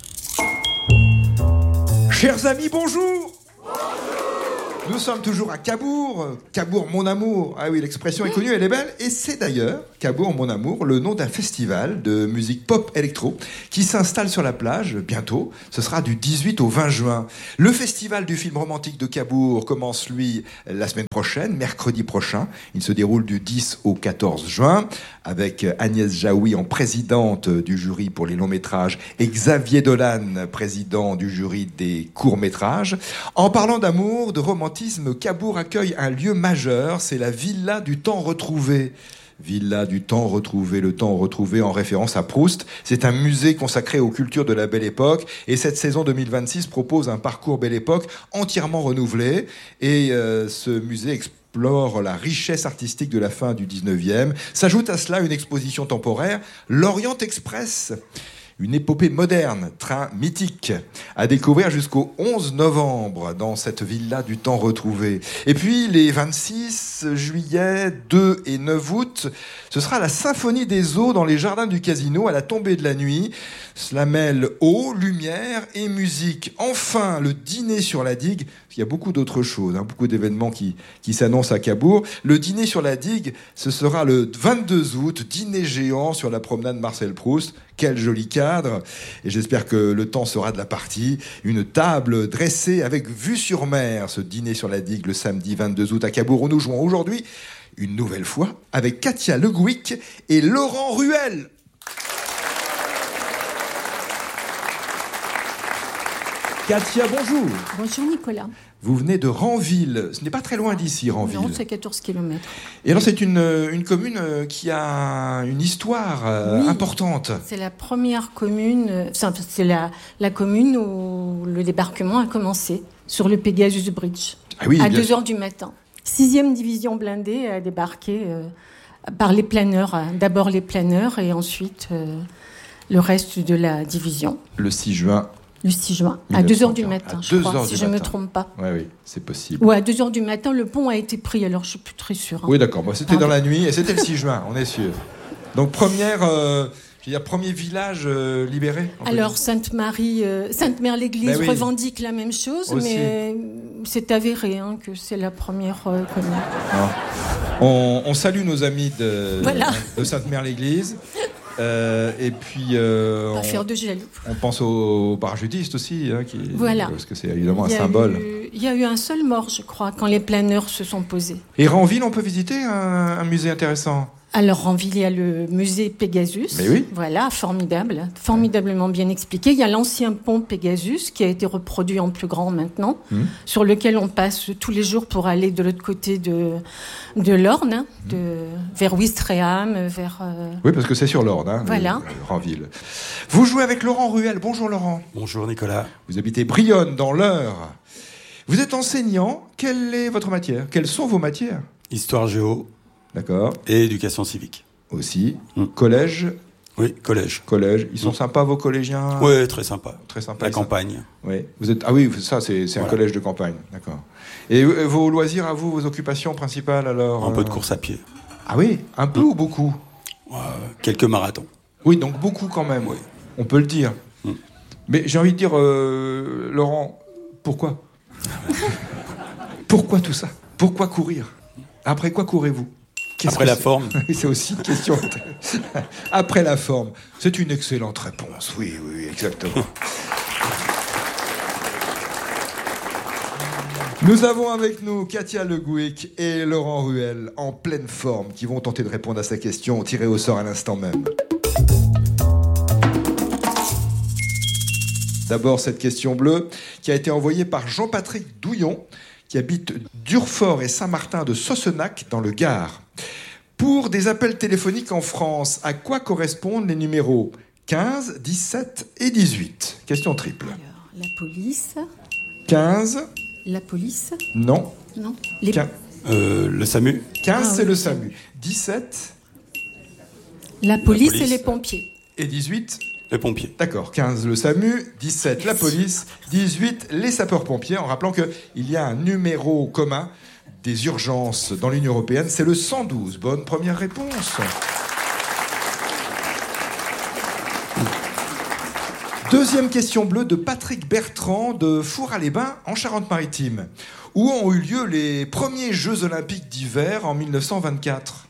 Chers amis, bonjour. Nous sommes toujours à Cabourg, Cabourg mon amour. Ah oui, l'expression est connue, elle est belle. Et c'est d'ailleurs, Cabourg mon amour, le nom d'un festival de musique pop électro qui s'installe sur la plage bientôt. Ce sera du dix-huit au vingt juin. Le festival du film romantique de Cabourg commence, lui, la semaine prochaine, mercredi prochain. Il se déroule du dix au quatorze juin avec Agnès Jaoui en présidente du jury pour les longs métrages et Xavier Dolan, président du jury des courts métrages. En parlant d'amour, de romantisme, Cabourg accueille un lieu majeur, c'est la Villa du temps retrouvé. Villa du temps retrouvé, le temps retrouvé en référence à Proust. C'est un musée consacré aux cultures de la Belle Époque et cette saison deux mille vingt-six propose un parcours Belle Époque entièrement renouvelé et euh, ce musée explore la richesse artistique de la fin du dix-neuvième. S'ajoute à cela une exposition temporaire, l'Orient Express. Une épopée moderne, train mythique, à découvrir jusqu'au onze novembre dans cette villa du temps retrouvé. Et puis les vingt-six juillet, deux et neuf août, ce sera la symphonie des eaux dans les jardins du casino à la tombée de la nuit. Cela mêle eau, lumière et musique. Enfin, le dîner sur la digue. Il y a beaucoup d'autres choses, hein, beaucoup d'événements qui, qui s'annoncent à Cabourg. Le dîner sur la digue, ce sera le vingt-deux août, dîner géant sur la promenade Marcel Proust. Quel joli cadre. Et j'espère que le temps sera de la partie. Une table dressée avec vue sur mer. Ce dîner sur la digue le samedi vingt-deux août à Cabourg où nous jouons aujourd'hui, une nouvelle fois, avec Katia Le Gouic et Laurent Ruel. Katia, bonjour. Bonjour Nicolas. Vous venez de Ranville. Ce n'est pas très loin d'ici, Ranville. Non, c'est quatorze kilomètres. Et alors, c'est une, une commune qui a une histoire oui, importante. C'est la première commune, c'est la, la commune où le débarquement a commencé, sur le Pegasus Bridge, ah oui, à deux heures du matin. Sixième division blindée a débarqué euh, par les planeurs. D'abord les planeurs et ensuite euh, le reste de la division. Le six juin. Le six juin, à deux heures du matin, je crois, si je ne me trompe pas. Oui, oui, c'est possible. Ou à deux heures du matin, le pont a été pris, alors je ne suis plus très sûre. Hein. Oui, d'accord, moi, c'était Pardon. dans la nuit, et c'était le six juin, on est sûr. Donc, première, euh, je veux dire, premier village euh, libéré. Alors, Sainte-Marie, euh, Sainte-Mère-l'Église ben oui. revendique la même chose, Aussi. mais c'est avéré hein, que c'est la première euh, commune. On, on salue nos amis de, voilà. de Sainte-Mère-l'Église. Euh, et puis euh, pas on, faire de jaloux. On pense aux parachutiste aussi, hein, qui, voilà. parce que c'est évidemment un symbole. Il y a eu un seul mort, je crois, quand les planeurs se sont posés. Et Ranville, on peut visiter un, un musée intéressant. Alors, en ville, il y a le musée Pegasus. Mais oui. Voilà, formidable, formidablement bien expliqué. Il y a l'ancien pont Pegasus qui a été reproduit en plus grand maintenant, mmh. sur lequel on passe tous les jours pour aller de l'autre côté de, de l'Orne, hein, mmh. de, vers Ouistreham, vers... Euh... Oui, parce que c'est sur l'Orne, hein, voilà. en ville. Vous jouez avec Laurent Ruel. Bonjour Laurent. Bonjour Nicolas. Vous habitez Brionne, dans l'Eure. Vous êtes enseignant. Quelle est votre matière? Quelles sont vos matières? Histoire géo. D'accord. Et éducation civique. Aussi. Mmh. Collège. Oui, collège. Collège. Ils sont mmh. sympas, vos collégiens? Oui, très sympas. Très sympas. La campagne. Oui. Vous êtes... Ah oui, ça, c'est, c'est voilà. un collège de campagne. D'accord. Et vos loisirs à vous, vos occupations principales, alors? Un peu de course à pied. Ah oui? Un peu mmh. ou beaucoup? euh, Quelques marathons. Oui, donc beaucoup quand même. Oui. On peut le dire. Mmh. Mais j'ai envie de dire, euh, Laurent, pourquoi? Pourquoi tout ça? Pourquoi courir? Après quoi courez-vous? Qu'est-ce Après la c'est forme. C'est aussi une question. Après la forme. C'est une excellente réponse. Oui, oui, exactement. Nous avons avec nous Katia Le Gouic et Laurent Ruel, en pleine forme, qui vont tenter de répondre à sa question, tirée au sort à l'instant même. D'abord, cette question bleue, qui a été envoyée par Jean-Patrick Douillon, qui habite Durfort et Saint-Martin de Sossenac, dans le Gard. Pour des appels téléphoniques en France, à quoi correspondent les numéros quinze, dix-sept et dix-huit? Question triple. Alors, la police. quinze. La police. Non. Non. Les... Euh, le SAMU. quinze, ah, c'est oui. le SAMU. dix-sept. La police, la police et les pompiers. Et dix-huit. Les pompiers. D'accord, quinze le SAMU, dix-sept la police, dix-huit les sapeurs-pompiers, en rappelant qu'il y a un numéro commun des urgences dans l'Union européenne, c'est le cent douze. Bonne première réponse. Deuxième question bleue de Patrick Bertrand de Four-à-les-Bains en Charente-Maritime. Où ont eu lieu les premiers Jeux Olympiques d'hiver en mille neuf cent vingt-quatre?